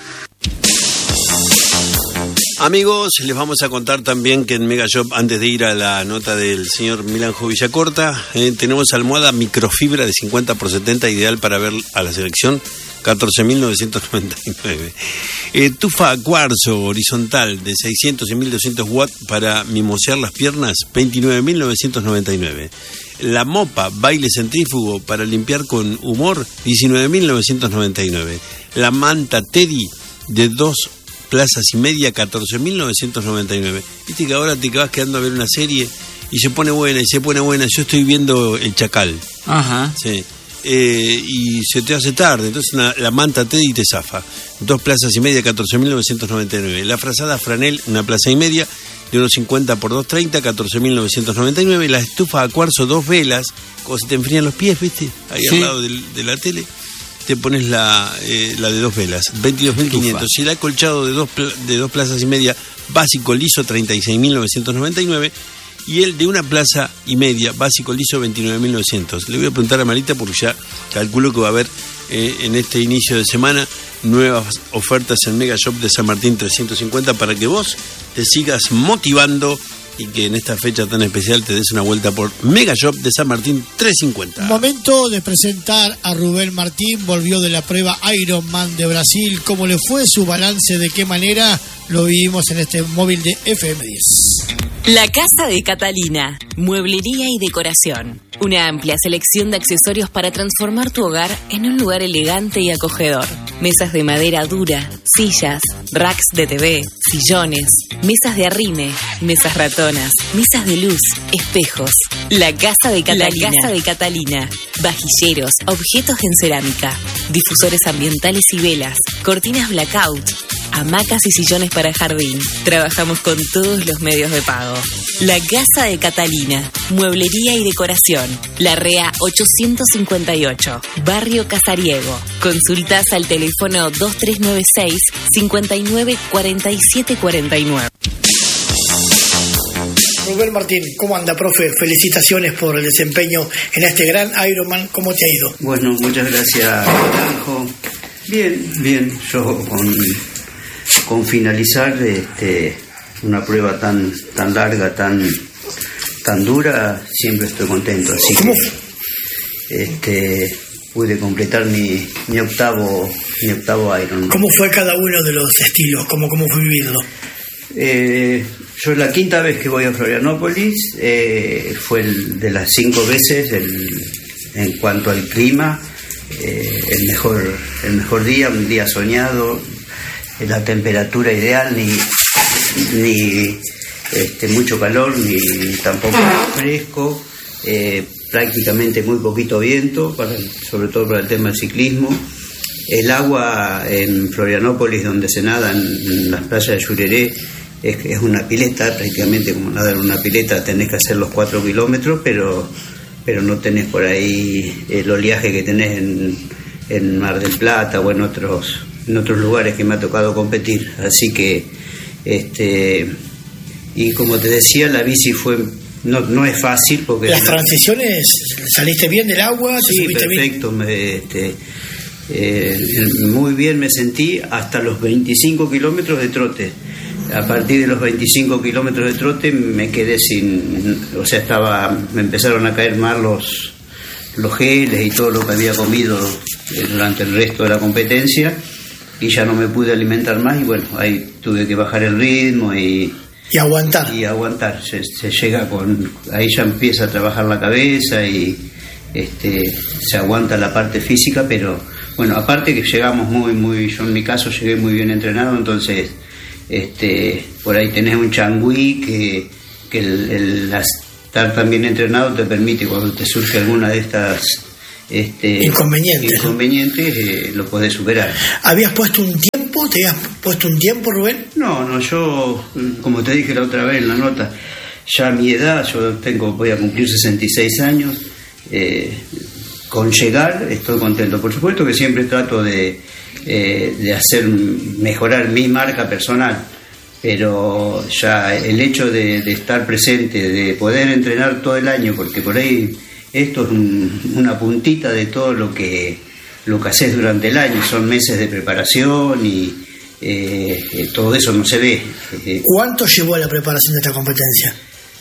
Amigos, les vamos a contar también que en Mega Shop, antes de ir a la nota del señor Milanjo Villacorta, eh, tenemos almohada microfibra de cincuenta por setenta, ideal para ver a la selección, catorce mil novecientos noventa y nueve. Eh, tufa cuarzo horizontal de seiscientos y mil doscientos watts para mimosear las piernas, veintinueve mil novecientos noventa y nueve. La mopa baile centrífugo para limpiar con humor, diecinueve mil novecientos noventa y nueve. La manta Teddy de dos plazas y media, catorce mil novecientos noventa y nueve. Viste que ahora te vas quedando a ver una serie y se pone buena y se pone buena. Yo estoy viendo El Chacal. Ajá. Sí. Eh, y se te hace tarde, entonces una, la manta Teddy te zafa. Dos plazas y media, catorce mil novecientos noventa y nueve. La frazada Franel, una plaza y media, de uno cincuenta por dos treinta, catorce mil novecientos noventa y nueve. La estufa a cuarzo, dos velas, como si te enfrían los pies, ¿viste? Ahí sí, al lado del, de la tele. Te pones la, eh, la de dos velas, veintidós mil quinientos. Y el acolchado de dos, de dos plazas y media, básico liso, treinta y seis mil novecientos noventa y nueve. Y el de una plaza y media, básico liso, veintinueve mil novecientos. Le voy a preguntar a Marita porque ya calculo que va a haber eh, en este inicio de semana nuevas ofertas en Mega Shop de San Martín trescientos cincuenta para que vos te sigas motivando y que en esta fecha tan especial te des una vuelta por Mega Shop de San Martín trescientos cincuenta. Momento de presentar a Rubén Martín. Volvió de la prueba Ironman de Brasil. ¿Cómo le fue su balance? ¿De qué manera lo vivimos en este móvil de F M diez? La Casa de Catalina, mueblería y decoración. Una amplia selección de accesorios para transformar tu hogar en un lugar elegante y acogedor. Mesas de madera dura, sillas, racks de T V, sillones, mesas de arrime, mesas ratonas, mesas de luz, espejos. La Casa de Catalina. La Casa de Catalina. Vajilleros, objetos en cerámica, difusores ambientales y velas, cortinas blackout, hamacas y sillones para jardín. Trabajamos con todos los medios de pago. La Casa de Catalina, mueblería y decoración. Larrea ochocientos cincuenta y ocho, Barrio Casariego. Consultas al teléfono dos tres nueve seis, cinco nueve cuatro siete cuatro nueve. Rubén Martín, ¿cómo anda, profe? Felicitaciones por el desempeño en este gran Ironman. ¿Cómo te ha ido? Bueno, muchas gracias, Naranjo. Bien, bien. Yo con, con finalizar este, una prueba tan tan larga, tan tan dura, siempre estoy contento. Así ¿Cómo? que este, pude completar mi, mi octavo mi octavo Ironman. ¿Cómo fue cada uno de los estilos? ¿Cómo, cómo fue vivirlo? Eh, yo es la quinta vez que voy a Florianópolis, eh, fue el, de las cinco veces el, en cuanto al clima, eh, el mejor el mejor día, un día soñado, la temperatura ideal, ni ni este, mucho calor ni tampoco fresco, eh, prácticamente muy poquito viento, para, sobre todo para el tema del ciclismo. El agua en Florianópolis, donde se nada en, en las playas de Llureré, es, es una pileta, prácticamente como nadar en una pileta. Tenés que hacer los cuatro kilómetros, pero pero no tenés por ahí el oleaje que tenés en, en Mar del Plata o en otros en otros lugares que me ha tocado competir. Así que este y como te decía, la bici fue no no es fácil porque las transiciones, saliste bien del agua, te sí, subiste perfecto, bien. Me, este, eh, muy bien me sentí hasta los veinticinco kilómetros de trote. A partir de los veinticinco kilómetros de trote me quedé sin, o sea, estaba, me empezaron a caer mal los los geles y todo lo que había comido durante el resto de la competencia, y ya no me pude alimentar más, y bueno, ahí tuve que bajar el ritmo y y aguantar y aguantar se, se llega con ahí ya empieza a trabajar la cabeza y, este, se aguanta la parte física, pero bueno, aparte que llegamos muy, muy, yo en mi caso llegué muy bien entrenado, entonces este, por ahí tenés un changüí que, que el, el estar tan bien entrenado te permite, cuando te surge alguna de estas este, inconvenientes, inconvenientes eh, lo podés superar. ¿Habías puesto un tiempo? ¿Te habías puesto un tiempo, Rubén? No, no, yo, como te dije la otra vez en la nota, ya a mi edad, yo tengo, voy a cumplir sesenta y seis años, eh, con llegar estoy contento. Por supuesto que siempre trato de, eh, de hacer mejorar mi marca personal, pero ya el hecho de, de estar presente, de poder entrenar todo el año, porque por ahí esto es un, una puntita de todo lo que lo que haces durante el año, son meses de preparación y eh, todo eso no se ve. ¿Cuánto llevó la preparación de esta competencia?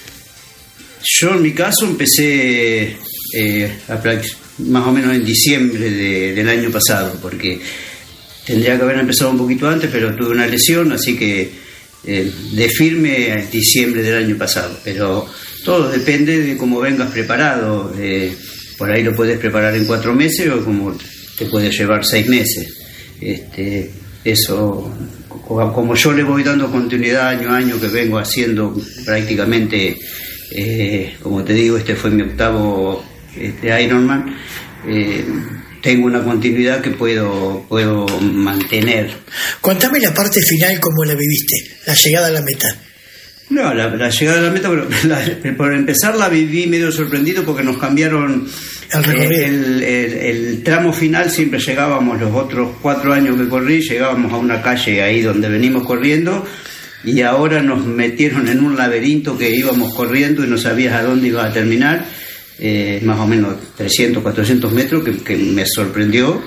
Yo en mi caso empecé eh, a más o menos en diciembre de, del año pasado, porque tendría que haber empezado un poquito antes, pero tuve una lesión, así que eh, de firme a diciembre del año pasado, pero todo depende de cómo vengas preparado. Eh, por ahí lo puedes preparar en cuatro meses o como te puede llevar seis meses. Este, eso, como yo le voy dando continuidad año a año, que vengo haciendo prácticamente, eh, como te digo, este fue mi octavo este, Ironman, eh, tengo una continuidad que puedo puedo mantener. Contame la parte final, cómo la viviste, la llegada a la meta. No, la, la llegada a la meta, pero la, por empezar la viví medio sorprendido porque nos cambiaron el, recorrido. El, el, el tramo final. Siempre llegábamos, los otros cuatro años que corrí, llegábamos a una calle ahí donde venimos corriendo, y ahora nos metieron en un laberinto que íbamos corriendo y no sabías a dónde ibas a terminar, eh, más o menos trescientos, cuatrocientos metros, que, que me sorprendió.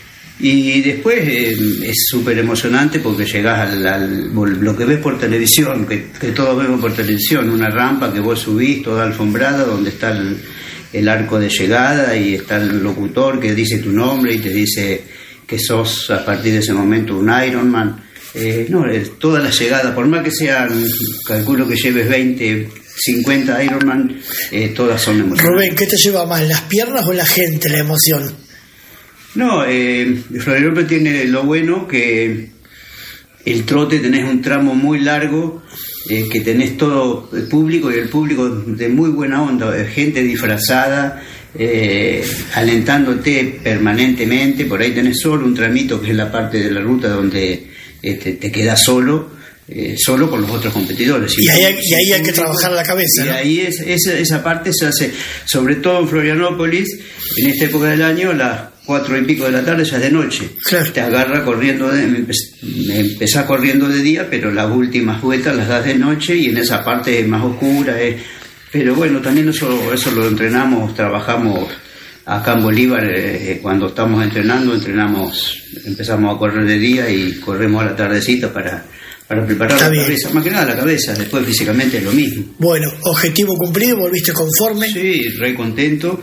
Y después eh, es súper emocionante porque llegás al, al lo que ves por televisión, que, que todos vemos por televisión, una rampa que vos subís toda alfombrada, donde está el, el arco de llegada y está el locutor que dice tu nombre y te dice que sos a partir de ese momento un Ironman. Eh, no, es toda la llegada, por más que sean, calculo que lleves veinte, cincuenta Ironman, eh, todas son emocionantes. Rubén, ¿qué te lleva más, las piernas o la gente, la emoción? No, eh, Florianópolis tiene lo bueno que el trote tenés un tramo muy largo, eh, que tenés todo el público, y el público de muy buena onda, gente disfrazada, eh, alentándote permanentemente. Por ahí tenés solo un tramito que es la parte de la ruta donde este, te quedas solo, eh, solo con los otros competidores. Y ahí, y ahí hay que trabajar la cabeza, y ¿no? ahí es, esa, esa parte se hace, sobre todo en Florianópolis, en esta época del año, las cuatro y pico de la tarde ya es de noche. Claro. Te agarra corriendo, de, empezás corriendo de día, pero las últimas vueltas las das de noche, y en esa parte es más oscura. Es, pero bueno, también eso, eso lo entrenamos, trabajamos acá en Bolívar, eh, cuando estamos entrenando, entrenamos, empezamos a correr de día y corremos a la tardecita para, para preparar Está la bien. cabeza, más que nada la cabeza, después físicamente es lo mismo. Bueno, objetivo cumplido, ¿volviste conforme? Sí, re contento.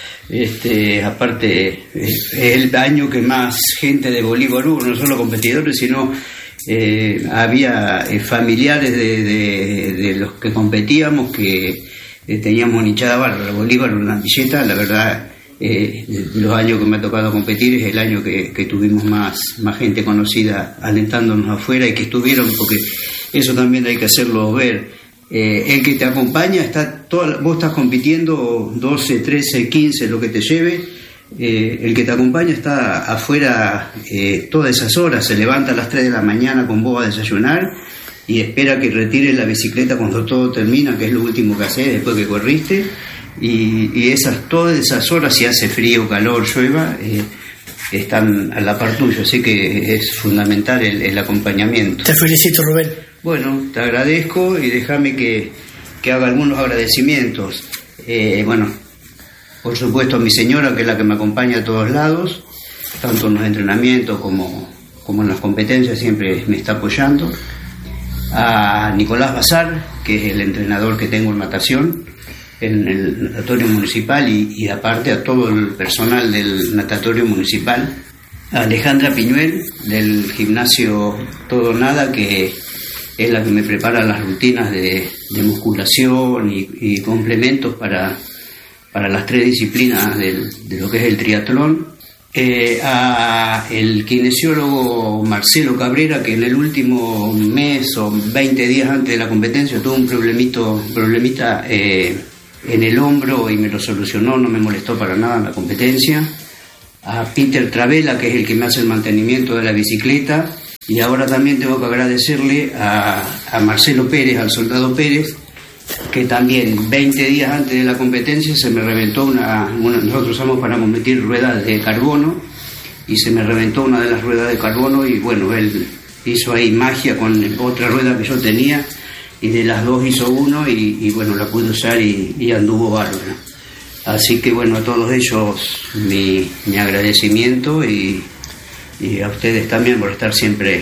Este, aparte, es el año que más gente de Bolívar hubo, no solo competidores, sino eh, había eh, familiares de, de, de los que competíamos, que eh, teníamos una hinchada barra. Bolívar, una billeta, la verdad, eh, de los años que me ha tocado competir, es el año que, que tuvimos más, más gente conocida alentándonos afuera, y que estuvieron, porque eso también hay que hacerlo ver. Eh, el que te acompaña, está toda, vos estás compitiendo doce, trece, quince, lo que te lleve, eh, el que te acompaña está afuera eh, todas esas horas, se levanta a las tres de la mañana con vos a desayunar y espera que retires la bicicleta cuando todo termina, que es lo último que haces después que corriste, y, y esas, todas esas horas, si hace frío, calor, llueva, eh, están a la par tuyo, así que es fundamental el, el acompañamiento. Te felicito, Rubén. Bueno, te agradezco, y déjame que, que haga algunos agradecimientos. Eh, bueno, por supuesto a mi señora, que es la que me acompaña a todos lados, tanto en los entrenamientos como, como en las competencias, siempre me está apoyando. A Nicolás Bazar, que es el entrenador que tengo en natación, en el natatorio municipal, y, y aparte a todo el personal del natatorio municipal. A Alejandra Piñuel, del gimnasio Todo Nada, que es la que me prepara las rutinas de, de musculación y, y complementos para, para las tres disciplinas del, de lo que es el triatlón. Eh, a el kinesiólogo Marcelo Cabrera, que en el último mes o veinte días antes de la competencia tuvo un problemito, problemita eh, en el hombro y me lo solucionó, no me molestó para nada en la competencia. A Peter Travela, que es el que me hace el mantenimiento de la bicicleta. Y ahora también tengo que agradecerle a, a Marcelo Pérez, al soldado Pérez, que también veinte días antes de la competencia se me reventó una, una nosotros usamos para competir ruedas de carbono, y se me reventó una de las ruedas de carbono, y bueno, él hizo ahí magia con otra rueda que yo tenía, y de las dos hizo uno, y, y bueno, la pude usar y, y anduvo bárbaro. Así que bueno, a todos ellos mi, mi agradecimiento, y, y a ustedes también por estar siempre.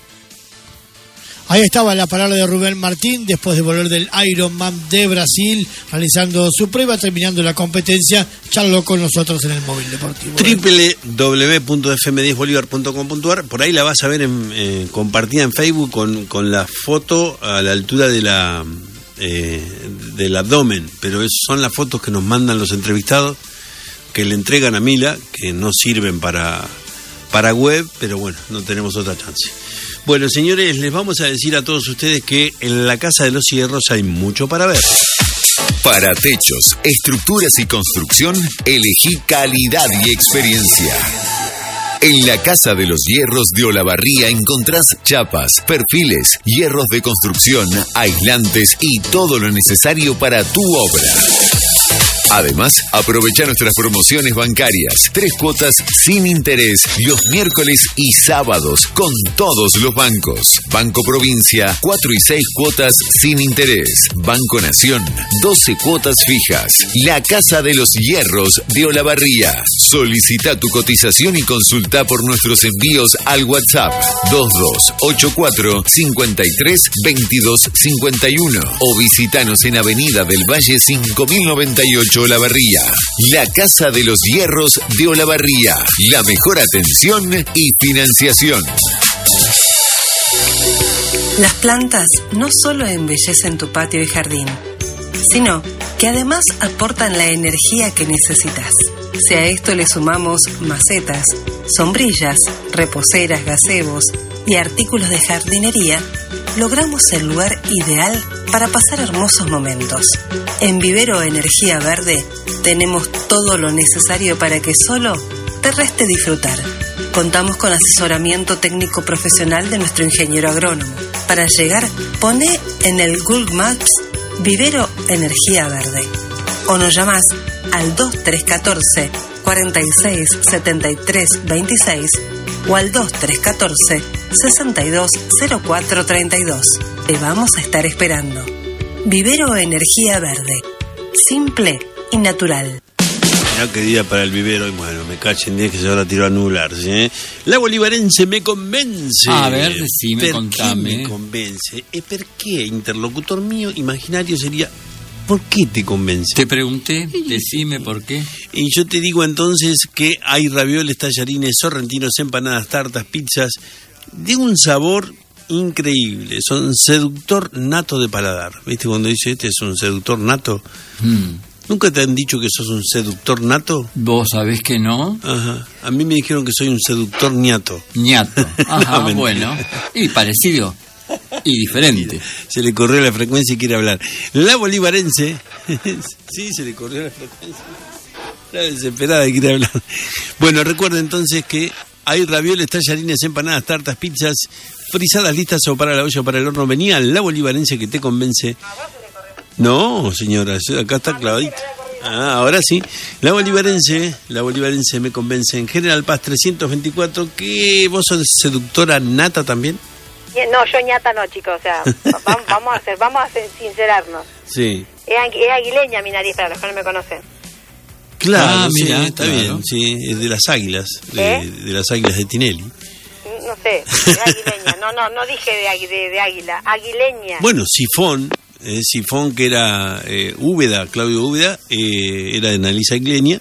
Ahí estaba la palabra de Rubén Martín después de volver del Ironman de Brasil, realizando su prueba, terminando la competencia. Charló con nosotros en el móvil deportivo. doble u doble u doble u punto f m diez bolivar punto com punto a r. Por ahí la vas a ver en, eh, compartida en Facebook con, con la foto a la altura de la eh, del abdomen. Pero es, son las fotos que nos mandan los entrevistados, que le entregan a Mila, que no sirven para, para web, pero bueno, no tenemos otra chance. Bueno, señores, les vamos a decir a todos ustedes que en la Casa de los Hierros hay mucho para ver. Para techos, estructuras y construcción, elegí calidad y experiencia. En la Casa de los Hierros de Olavarría encontrás chapas, perfiles, hierros de construcción, aislantes y todo lo necesario para tu obra. Además, aprovecha nuestras promociones bancarias. Tres cuotas sin interés los miércoles y sábados con todos los bancos. Banco Provincia, cuatro y seis cuotas sin interés. Banco Nación, doce cuotas fijas. La Casa de los Hierros de Olavarría. Solicita tu cotización y consulta por nuestros envíos al WhatsApp dos dos ocho cuatro cinco tres dos dos cinco uno o visitanos en Avenida del Valle cinco mil noventa y ocho Olavarría. La Casa de los Hierros de Olavarría. La mejor atención y financiación. Las plantas no solo embellecen tu patio y jardín, sino que además aportan la energía que necesitas. Si a esto le sumamos macetas, sombrillas, reposeras, gazebos y artículos de jardinería, logramos el lugar ideal para pasar hermosos momentos. En Vivero Energía Verde tenemos todo lo necesario para que solo te reste disfrutar. Contamos con asesoramiento técnico profesional de nuestro ingeniero agrónomo. Para llegar, poné en el Google Maps Vivero Energía Verde o nos llamás al dos tres uno cuatro, cuatro seis siete tres dos seis o al dos tres uno cuatro, seis dos cero cuatro tres dos. Te vamos a estar esperando. Vivero Energía Verde. Simple y natural. Mirá qué día para el vivero, y bueno, me cachen diez que se ahora tiró a nublarse, ¿eh? La bolivarense me convence. A ver, decime, ¿Per contame. qué me convence? ¿Eh, ¿Per qué? Interlocutor mío imaginario sería, ¿por qué te convence? Te pregunté, decime por qué. Y yo te digo entonces que hay ravioles, tallarines, sorrentinos, empanadas, tartas, pizzas, de un sabor increíble. Son seductor nato de paladar. ¿Viste cuando dice este es un seductor nato? Hmm. ¿Nunca te han dicho que sos un seductor nato? ¿Vos sabés que no? Ajá. A mí me dijeron que soy un seductor ñato. ñato. Ajá, No, bueno. Y parecido. Y diferente. Se le corrió la frecuencia y quiere hablar. La bolivarense. Sí, se le corrió la frecuencia. Está desesperada y quiere hablar. Bueno, recuerda entonces que hay ravioles, tallarines, empanadas, tartas, pizzas, frisadas listas o para la olla o para el horno. Venía la bolivarense que te convence. No, señora, acá está clavadito. Ah, ahora sí. La bolivarense, la bolivarense me convence. En General Paz trescientos veinticuatro, que vos sos seductora nata también. No, yo ñata no, chicos, o sea, vamos, vamos a hacer, vamos a hacer, sincerarnos. Sí. Es, es aguileña mi nariz, para los que no me conocen. Claro, Ah, sí, mira, está claro. bien, sí, es de las águilas, de, ¿Eh? de las águilas de Tinelli. No sé, es aguileña. No, no, no dije de, agui- de, de águila, aguileña. Bueno, Sifón, eh, Sifón que era eh, Úbeda, Claudio Úbeda, eh, era de nariz aguileña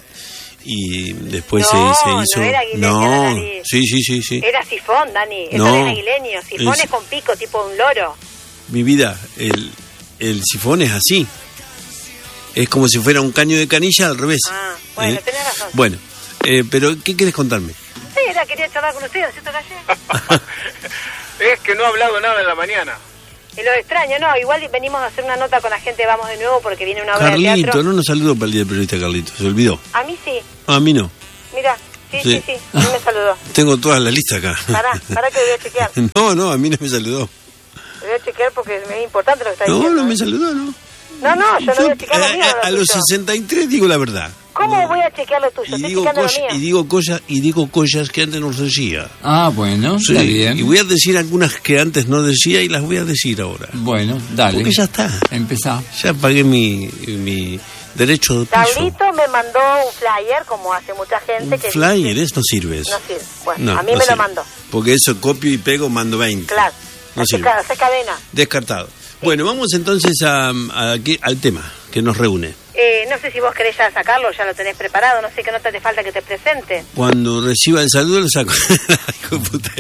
y después No, se, no se hizo... era aguileña la no, nariz. sí, sí, sí, sí. Era sifón, Dani, eso No, es aguileño. Sifón es- es con pico, tipo un loro. Mi vida, el, el sifón es así. Es como si fuera un caño de canilla al revés. Ah, bueno, ¿Eh? tenés razón. Bueno, eh, pero ¿qué querés contarme? Sí, era, quería charlar con ustedes, ¿cierto, Calle? Es que no he hablado nada en la mañana. Y lo extraño, no, igual venimos a hacer una nota con la gente, vamos de nuevo porque viene una obra de Carlito, teatro. no nos saludó para el Día del Periodista, Carlito, se olvidó. A mí sí, A mí no. mira, sí, sí, Sí. sí, a mí me saludó. Tengo todas las listas acá. Pará, pará que lo voy a chequear. No, no, a mí no me saludó. Lo voy a chequear porque es importante lo que está No, diciendo. no me saludó, ¿no? No, no, yo no voy a chequear lo Eh, mío. eh, no a lo los tuyo. sesenta y tres digo la verdad. ¿Cómo voy a chequear lo tuyo? Y Estoy digo, chequeando lo cosas, mío. y digo cosas y digo cosas que antes no decía. Ah, bueno, Sí, está bien. y voy a decir algunas que antes no decía y las voy a decir ahora. Bueno, dale. Porque ya está. Empezá. Ya pagué mi, mi derecho de piso. Carlito me mandó un flyer, como hace mucha gente. que Flyer, eso no sirve eso. No sirve. Bueno, No, a mí no me sirve. lo mandó. Porque eso copio y pego, mando veinte. Claro. No Hace sirve. ca- hace cadena. Descartado. Bueno, vamos entonces a, a aquí- al tema que nos reúne. Eh, no sé si vos querés ya sacarlo, ya lo tenés preparado, no sé qué nota te falta que te presente. Cuando reciba el saludo lo saco. Hijo de puta.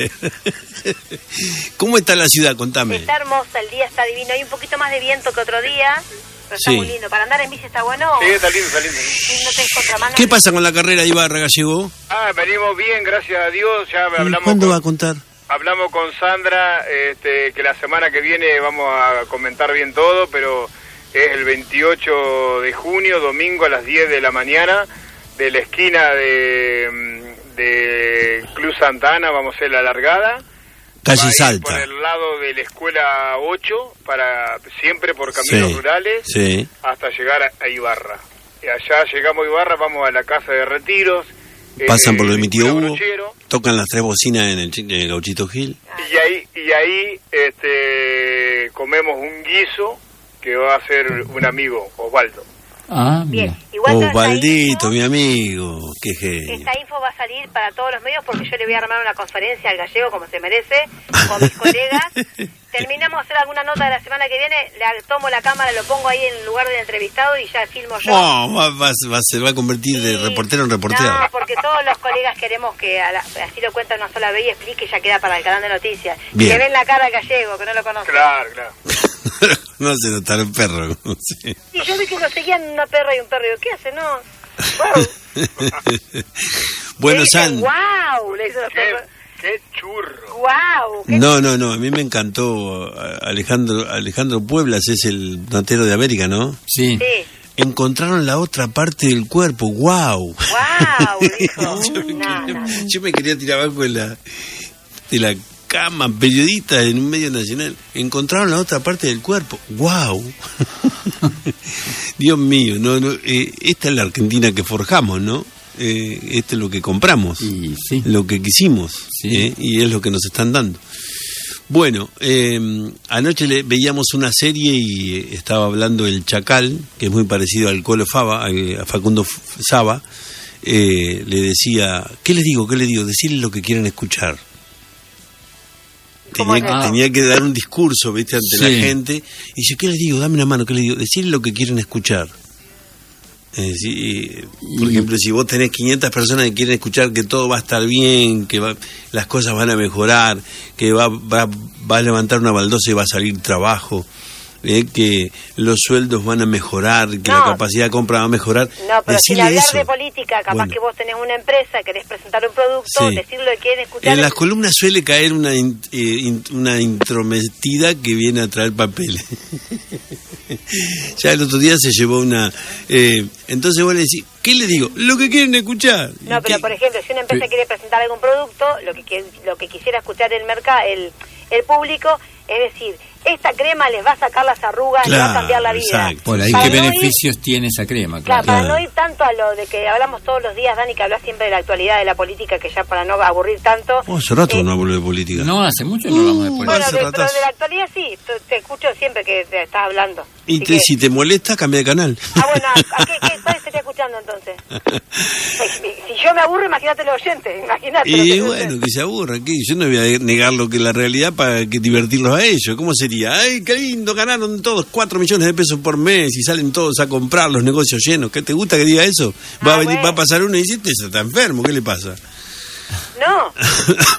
¿Cómo está la ciudad? Contame. Está hermosa, el día está divino, hay un poquito más de viento que otro día, pero está Sí. muy lindo. Para andar en bici está bueno. Sí, está lindo, está lindo. Y no tenés contramano. ¿Qué pasa con la carrera de Ibarra Gallego? Ah, venimos bien, gracias a Dios. Ya ¿Y hablamos ¿Cuándo con, va a contar? hablamos con Sandra, este, que la semana que viene vamos a comentar bien todo, pero es el veintiocho de junio, domingo a las diez de la mañana, de la esquina de, de Club Santa Ana, vamos a hacer la largada. Calle Va a ir Salta. por el lado de la escuela ocho, para siempre por caminos Sí, rurales, sí. hasta llegar a, a Ibarra. Y allá llegamos a Ibarra, vamos a la casa de retiros. Pasan eh, por lo de mi tío Escuela Hugo, Brochero, tocan las tres bocinas en el, chi- en el Gauchito Gil. y ahí y ahí este comemos un guiso que va a hacer un amigo, Osvaldo. Ah, Bien, igual toda esta Osvaldito, mi amigo, qué genio. Esta info va a salir para todos los medios porque yo le voy a armar una conferencia al gallego como se merece, con mis colegas. Terminamos de hacer alguna nota de la semana que viene, le tomo la cámara, lo pongo ahí en el lugar del entrevistado y ya filmo yo. Oh, va, va- va- se va a convertir de reportero en reportero. No, porque todos los colegas queremos que a la- así lo cuenta una sola vez y explique y ya queda para el canal de noticias. Bien. Que ven la cara al gallego, que no lo conocen. Claro, claro. No hace notar el perro. no sé. Y yo vi que lo seguían una perra y un perro. Y digo, ¿qué hace? No. Bueno, Le dicen, San. ¡guau! Le dicen los perros. ¡Qué churro! ¡Guau! ¿Qué- No, no, no, a mí me encantó eh, Alejandro Alejandro Pueblas, es el notero de América, ¿no? Sí. Sí. Encontraron la otra parte del cuerpo, wow. ¡Guau! Dijo. yo, me No, quería, no. yo me quería tirar abajo de la, de la cama, periodista en un medio nacional. Encontraron la otra parte del cuerpo, wow. Dios mío, no, no, eh, esta es la Argentina que forjamos, ¿no? Eh, este es lo que compramos, Y sí. lo que quisimos, Sí. eh, y es lo que nos están dando. Bueno, eh, anoche le, veíamos una serie y eh, estaba hablando el Chacal, que es muy parecido al Colo Fava, al- a Facundo F- Saba. Eh, le decía, ¿qué les digo? ¿Qué les digo? Decirles lo que quieren escuchar. ¿Cómo Tenía, es que- eso? tenía que dar un discurso, ¿viste? Ante Sí. la gente. Y dice, ¿qué les digo? Dame una mano, ¿qué les digo? Decirles lo que quieren escuchar. Eh, sí, eh, por ejemplo, si vos tenés quinientas personas que quieren escuchar que todo va a estar bien, que va, las cosas van a mejorar, que va, va, va a levantar una baldosa y va a salir trabajo, eh, que los sueldos van a mejorar, que No. la capacidad de compra va a mejorar, No, pero sin decirle hablar eso. de política, capaz Bueno. que vos tenés una empresa, querés presentar un producto, Sí. decir lo que quieren escuchar. En las columnas suele caer una in- eh, in- una intrometida que viene a traer papeles. Ya el otro día se llevó una... eh, entonces vos le decís, ¿qué le digo? Lo que quieren escuchar. No, pero por ejemplo, si una empresa quiere presentar algún producto, lo que qui- lo que quisiera escuchar el mercado, el, el público, es decir, esta crema les va a sacar las arrugas y va a cambiar la vida. Por ahí, Para ¿qué no ir- beneficios tiene esa crema? Claro, Claro. para no ir tanto a lo de que hablamos todos los días, Dani, que hablas siempre de la actualidad de la política, que ya para no aburrir tanto. Oh, hace rato no hablo de política. No, hace mucho no hablamos de política. Bueno, hace de, pero ratazo. de la actualidad sí, te, te escucho siempre que te estás hablando. Y Así te- que- si te molesta, cambia de canal. Ah, bueno, ¿a, a qué, qué, cuál se está escuchando entonces? Si, si yo me aburro, imagínate los oyentes, imagínate. lo Y que- bueno, que se aburra, ¿qué? Yo no voy a negar lo que es la realidad para que divertirlos a ellos. ¿Cómo sería? ¡Ay, qué lindo! Ganaron todos cuatro millones de pesos por mes y salen todos a comprar, los negocios llenos. ¿Qué te gusta que diga eso? Va, Ah, a venir, bueno. va a pasar uno y dice, "Este está enfermo, ¿qué le pasa?" No, porque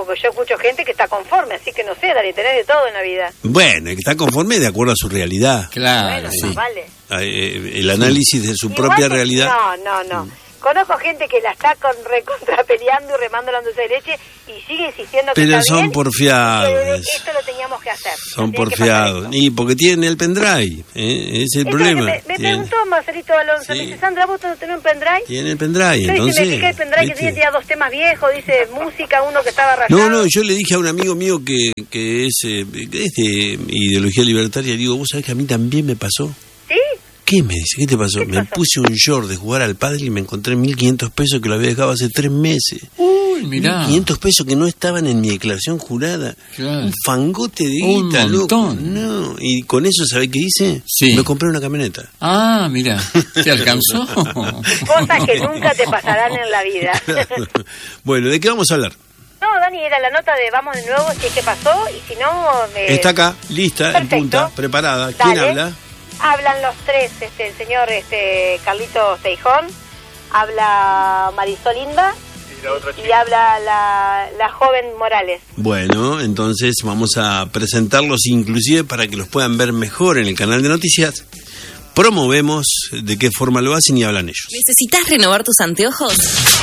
porque yo escucho gente que está conforme, así que no sé, Dani, tenés de todo en la vida. Bueno, el que está conforme de acuerdo a su realidad. Claro. Bueno, sí. más vale. Eh, el análisis de su Igual propia que- realidad. No, no, no. Conozco gente que la está con recontra peleando y remando la dulce de leche y sigue insistiendo que Pero está son bien, porfiados. y que esto lo teníamos que hacer. Son Tiene que pasar porfiados. esto. Y porque tienen el pendrive. ¿eh? Ese es el Esto problema. es lo que Me, me Tienen, preguntó Marcelito Alonso, me dice, Sandra, ¿vos no tenés un pendrive? tienen el pendrive. Yo Entonces, dice, me fijé el pendrive que ¿viste? tenía, tenía dos temas viejos, dice música, uno que estaba rayado. No, no, yo le dije a un amigo mío que, que es, eh, que es de ideología libertaria, le digo, vos sabés que a mí también me pasó. ¿Sí? ¿Qué me dice? ¿Qué te pasó? Me puse un short de jugar al pádel y me encontré mil quinientos pesos que lo había dejado hace tres meses. Uy, mirá. mil quinientos pesos que no estaban en mi declaración jurada. Claro. Un fangote de Un guita, loco. montón. No, y con eso, ¿sabés qué hice? Sí. Me compré una camioneta. Ah, mira, ¿te alcanzó? Cosas que nunca te pasarán en la vida. Bueno, ¿de qué vamos a hablar? No, Dani, era la nota de vamos de nuevo, si es que pasó, y si no... me- Está acá, lista, Perfecto. en punta, preparada. ¿Quién Dale. habla? Hablan los tres, este, el señor este, Carlitos Teijón, habla Marisol Inda y habla la, la joven Morales. Bueno, entonces vamos a presentarlos inclusive para que los puedan ver mejor en el canal de noticias. Promovemos de qué forma lo hacen y hablan ellos. ¿Necesitas renovar tus anteojos?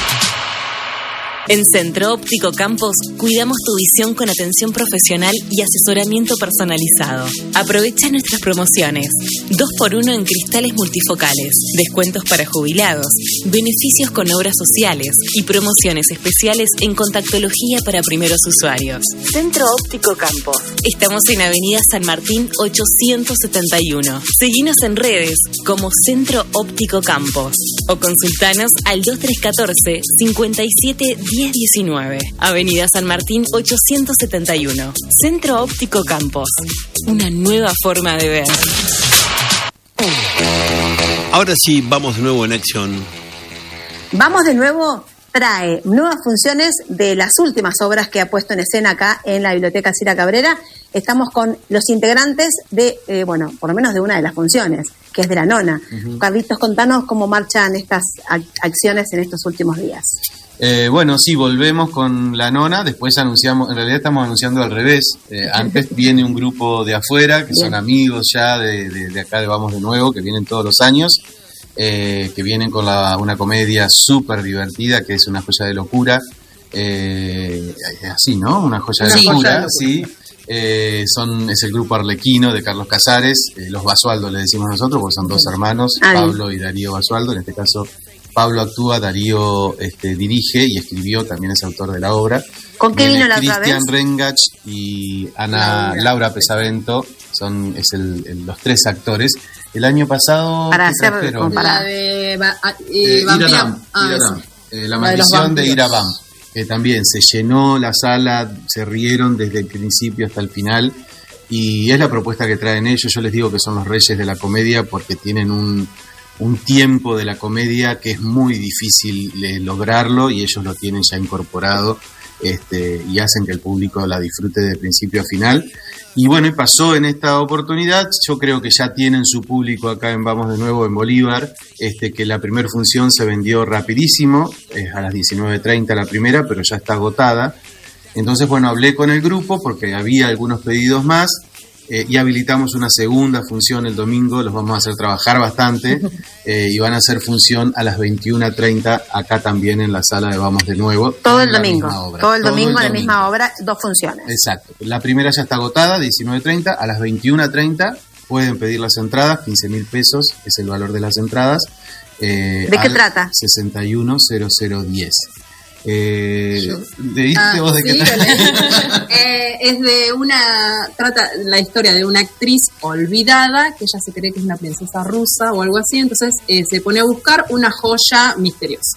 En Centro Óptico Campos cuidamos tu visión con atención profesional y asesoramiento personalizado. Aprovecha nuestras promociones. dos por uno en cristales multifocales, descuentos para jubilados, beneficios con obras sociales y promociones especiales en contactología para primeros usuarios. Centro Óptico Campos. Estamos en Avenida San Martín ochocientos setenta y uno. Seguinos en redes como Centro Óptico Campos o consultanos al dos tres uno cuatro, cinco siete diez diecinueve. Avenida San Martín ochocientos setenta y uno. Centro Óptico Campos. Una nueva forma de ver. Ahora sí, vamos de nuevo en acción. Vamos de nuevo, trae nuevas funciones de las últimas obras que ha puesto en escena acá en la Biblioteca Cira Cabrera. Estamos con los integrantes de, eh, bueno, por lo menos de una de las funciones, que es de la nona. Ujú. Carlitos, contanos cómo marchan estas ac- acciones en estos últimos días. Eh, bueno, sí, volvemos con la nona, después anunciamos, en realidad estamos anunciando al revés. Eh, antes viene un grupo de afuera, que son Bien. amigos ya de, de, de acá de Vamos de Nuevo, que vienen todos los años, eh, que vienen con la, una comedia súper divertida, que es Una Joya de Locura. Eh, así, ¿no? Una Joya de Una Locura, joya de locura. sí. Eh, son, es el grupo Arlequino de Carlos Casares, eh, los Basualdo le decimos nosotros, porque son dos hermanos, Ah, bien. Pablo y Darío Basualdo, en este caso Pablo actúa, Darío este, dirige y escribió, también es autor de la obra. ¿Con qué Viene vino la otra Cristian vez? Rengach y Ana Laura. Laura Pesavento, son es el, el- los tres actores. El año pasado Para ¿qué hacer trajeron? comparar. La de va- ah, eh, Eh, Vampira. Iradam, Ah, Iradam, esa. eh, la La de los maldición de vampiros. Irabam, que también se llenó la sala, se rieron desde el principio hasta el final, y es la propuesta que traen ellos. Yo les digo que son los reyes de la comedia porque tienen un, un tiempo de la comedia que es muy difícil eh, lograrlo, y ellos lo tienen ya incorporado, este, y hacen que el público la disfrute de principio a final. Y bueno, y pasó en esta oportunidad, yo creo que ya tienen su público acá en Vamos de Nuevo en Bolívar, este, que la primera función se vendió rapidísimo, es a las diecinueve treinta la primera, pero ya está agotada. Entonces, bueno, hablé con el grupo porque había algunos pedidos más, eh, y habilitamos una segunda función el domingo, los vamos a hacer trabajar bastante, eh, y van a hacer función a las veintiuna treinta acá también en la sala de Vamos de Nuevo. Todo con el la domingo. misma obra. Todo el domingo en la domingo. misma obra, dos funciones. Exacto. La primera ya está agotada, diecinueve treinta. A las veintiuna treinta pueden pedir las entradas, quince mil pesos es el valor de las entradas. Eh, ¿De qué al trata? sesenta y uno cero cero diez. Eh, ¿Leíste Ah, vos de qué sí, trata? lo leí. Eh, es de una, trata la historia de una actriz olvidada, que ella se cree que es una princesa rusa o algo así, entonces eh, se pone a buscar una joya misteriosa.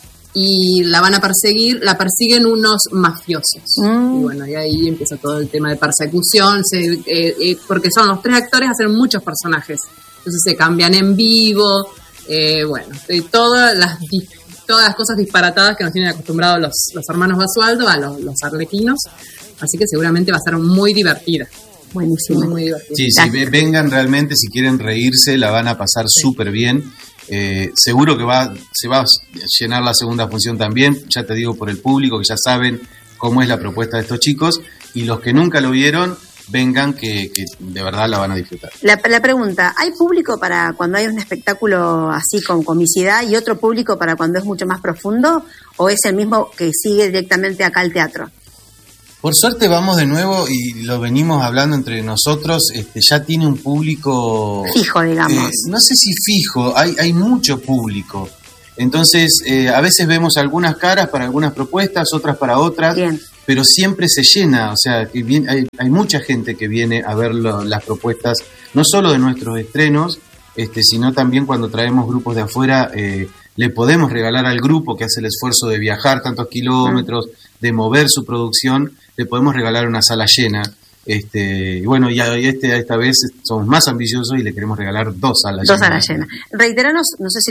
Y la van a perseguir, la persiguen unos mafiosos. Mm. Y bueno, y ahí empieza todo el tema de persecución, se, eh, eh, porque son los tres actores, hacen muchos personajes. Entonces se cambian en vivo, eh, bueno, de todas las di- todas las cosas disparatadas que nos tienen acostumbrados los, los hermanos Basualdo, a los, los arlequinos. Así que seguramente va a ser muy divertida. Buenísimo. Muy, muy divertida. Sí, sí, ve- vengan realmente, si quieren reírse, la van a pasar súper bien. Eh, seguro que va se va a llenar la segunda función también, ya te digo, por el público, que ya saben cómo es la propuesta de estos chicos, y los que nunca lo vieron, vengan, que, que de verdad la van a disfrutar. La, la pregunta, ¿hay público para cuando hay un espectáculo así con comicidad y otro público para cuando es mucho más profundo, o es el mismo que sigue directamente acá al teatro? Por suerte vamos de nuevo, y lo venimos hablando entre nosotros, este, ya tiene un público... Fijo, digamos. Eh, no sé si fijo, hay, hay mucho público. Entonces, eh, a veces vemos algunas caras para algunas propuestas, otras para otras, Bien. pero siempre se llena, o sea, que viene, hay, hay mucha gente que viene a ver lo, las propuestas, no solo de nuestros estrenos, este, sino también cuando traemos grupos de afuera, eh, le podemos regalar al grupo que hace el esfuerzo de viajar tantos kilómetros, de mover su producción, le podemos regalar una sala llena. Este, y bueno, y este, esta vez somos más ambiciosos y le queremos regalar dos salas llenas. Dos salas llenas. Reiteranos, no sé si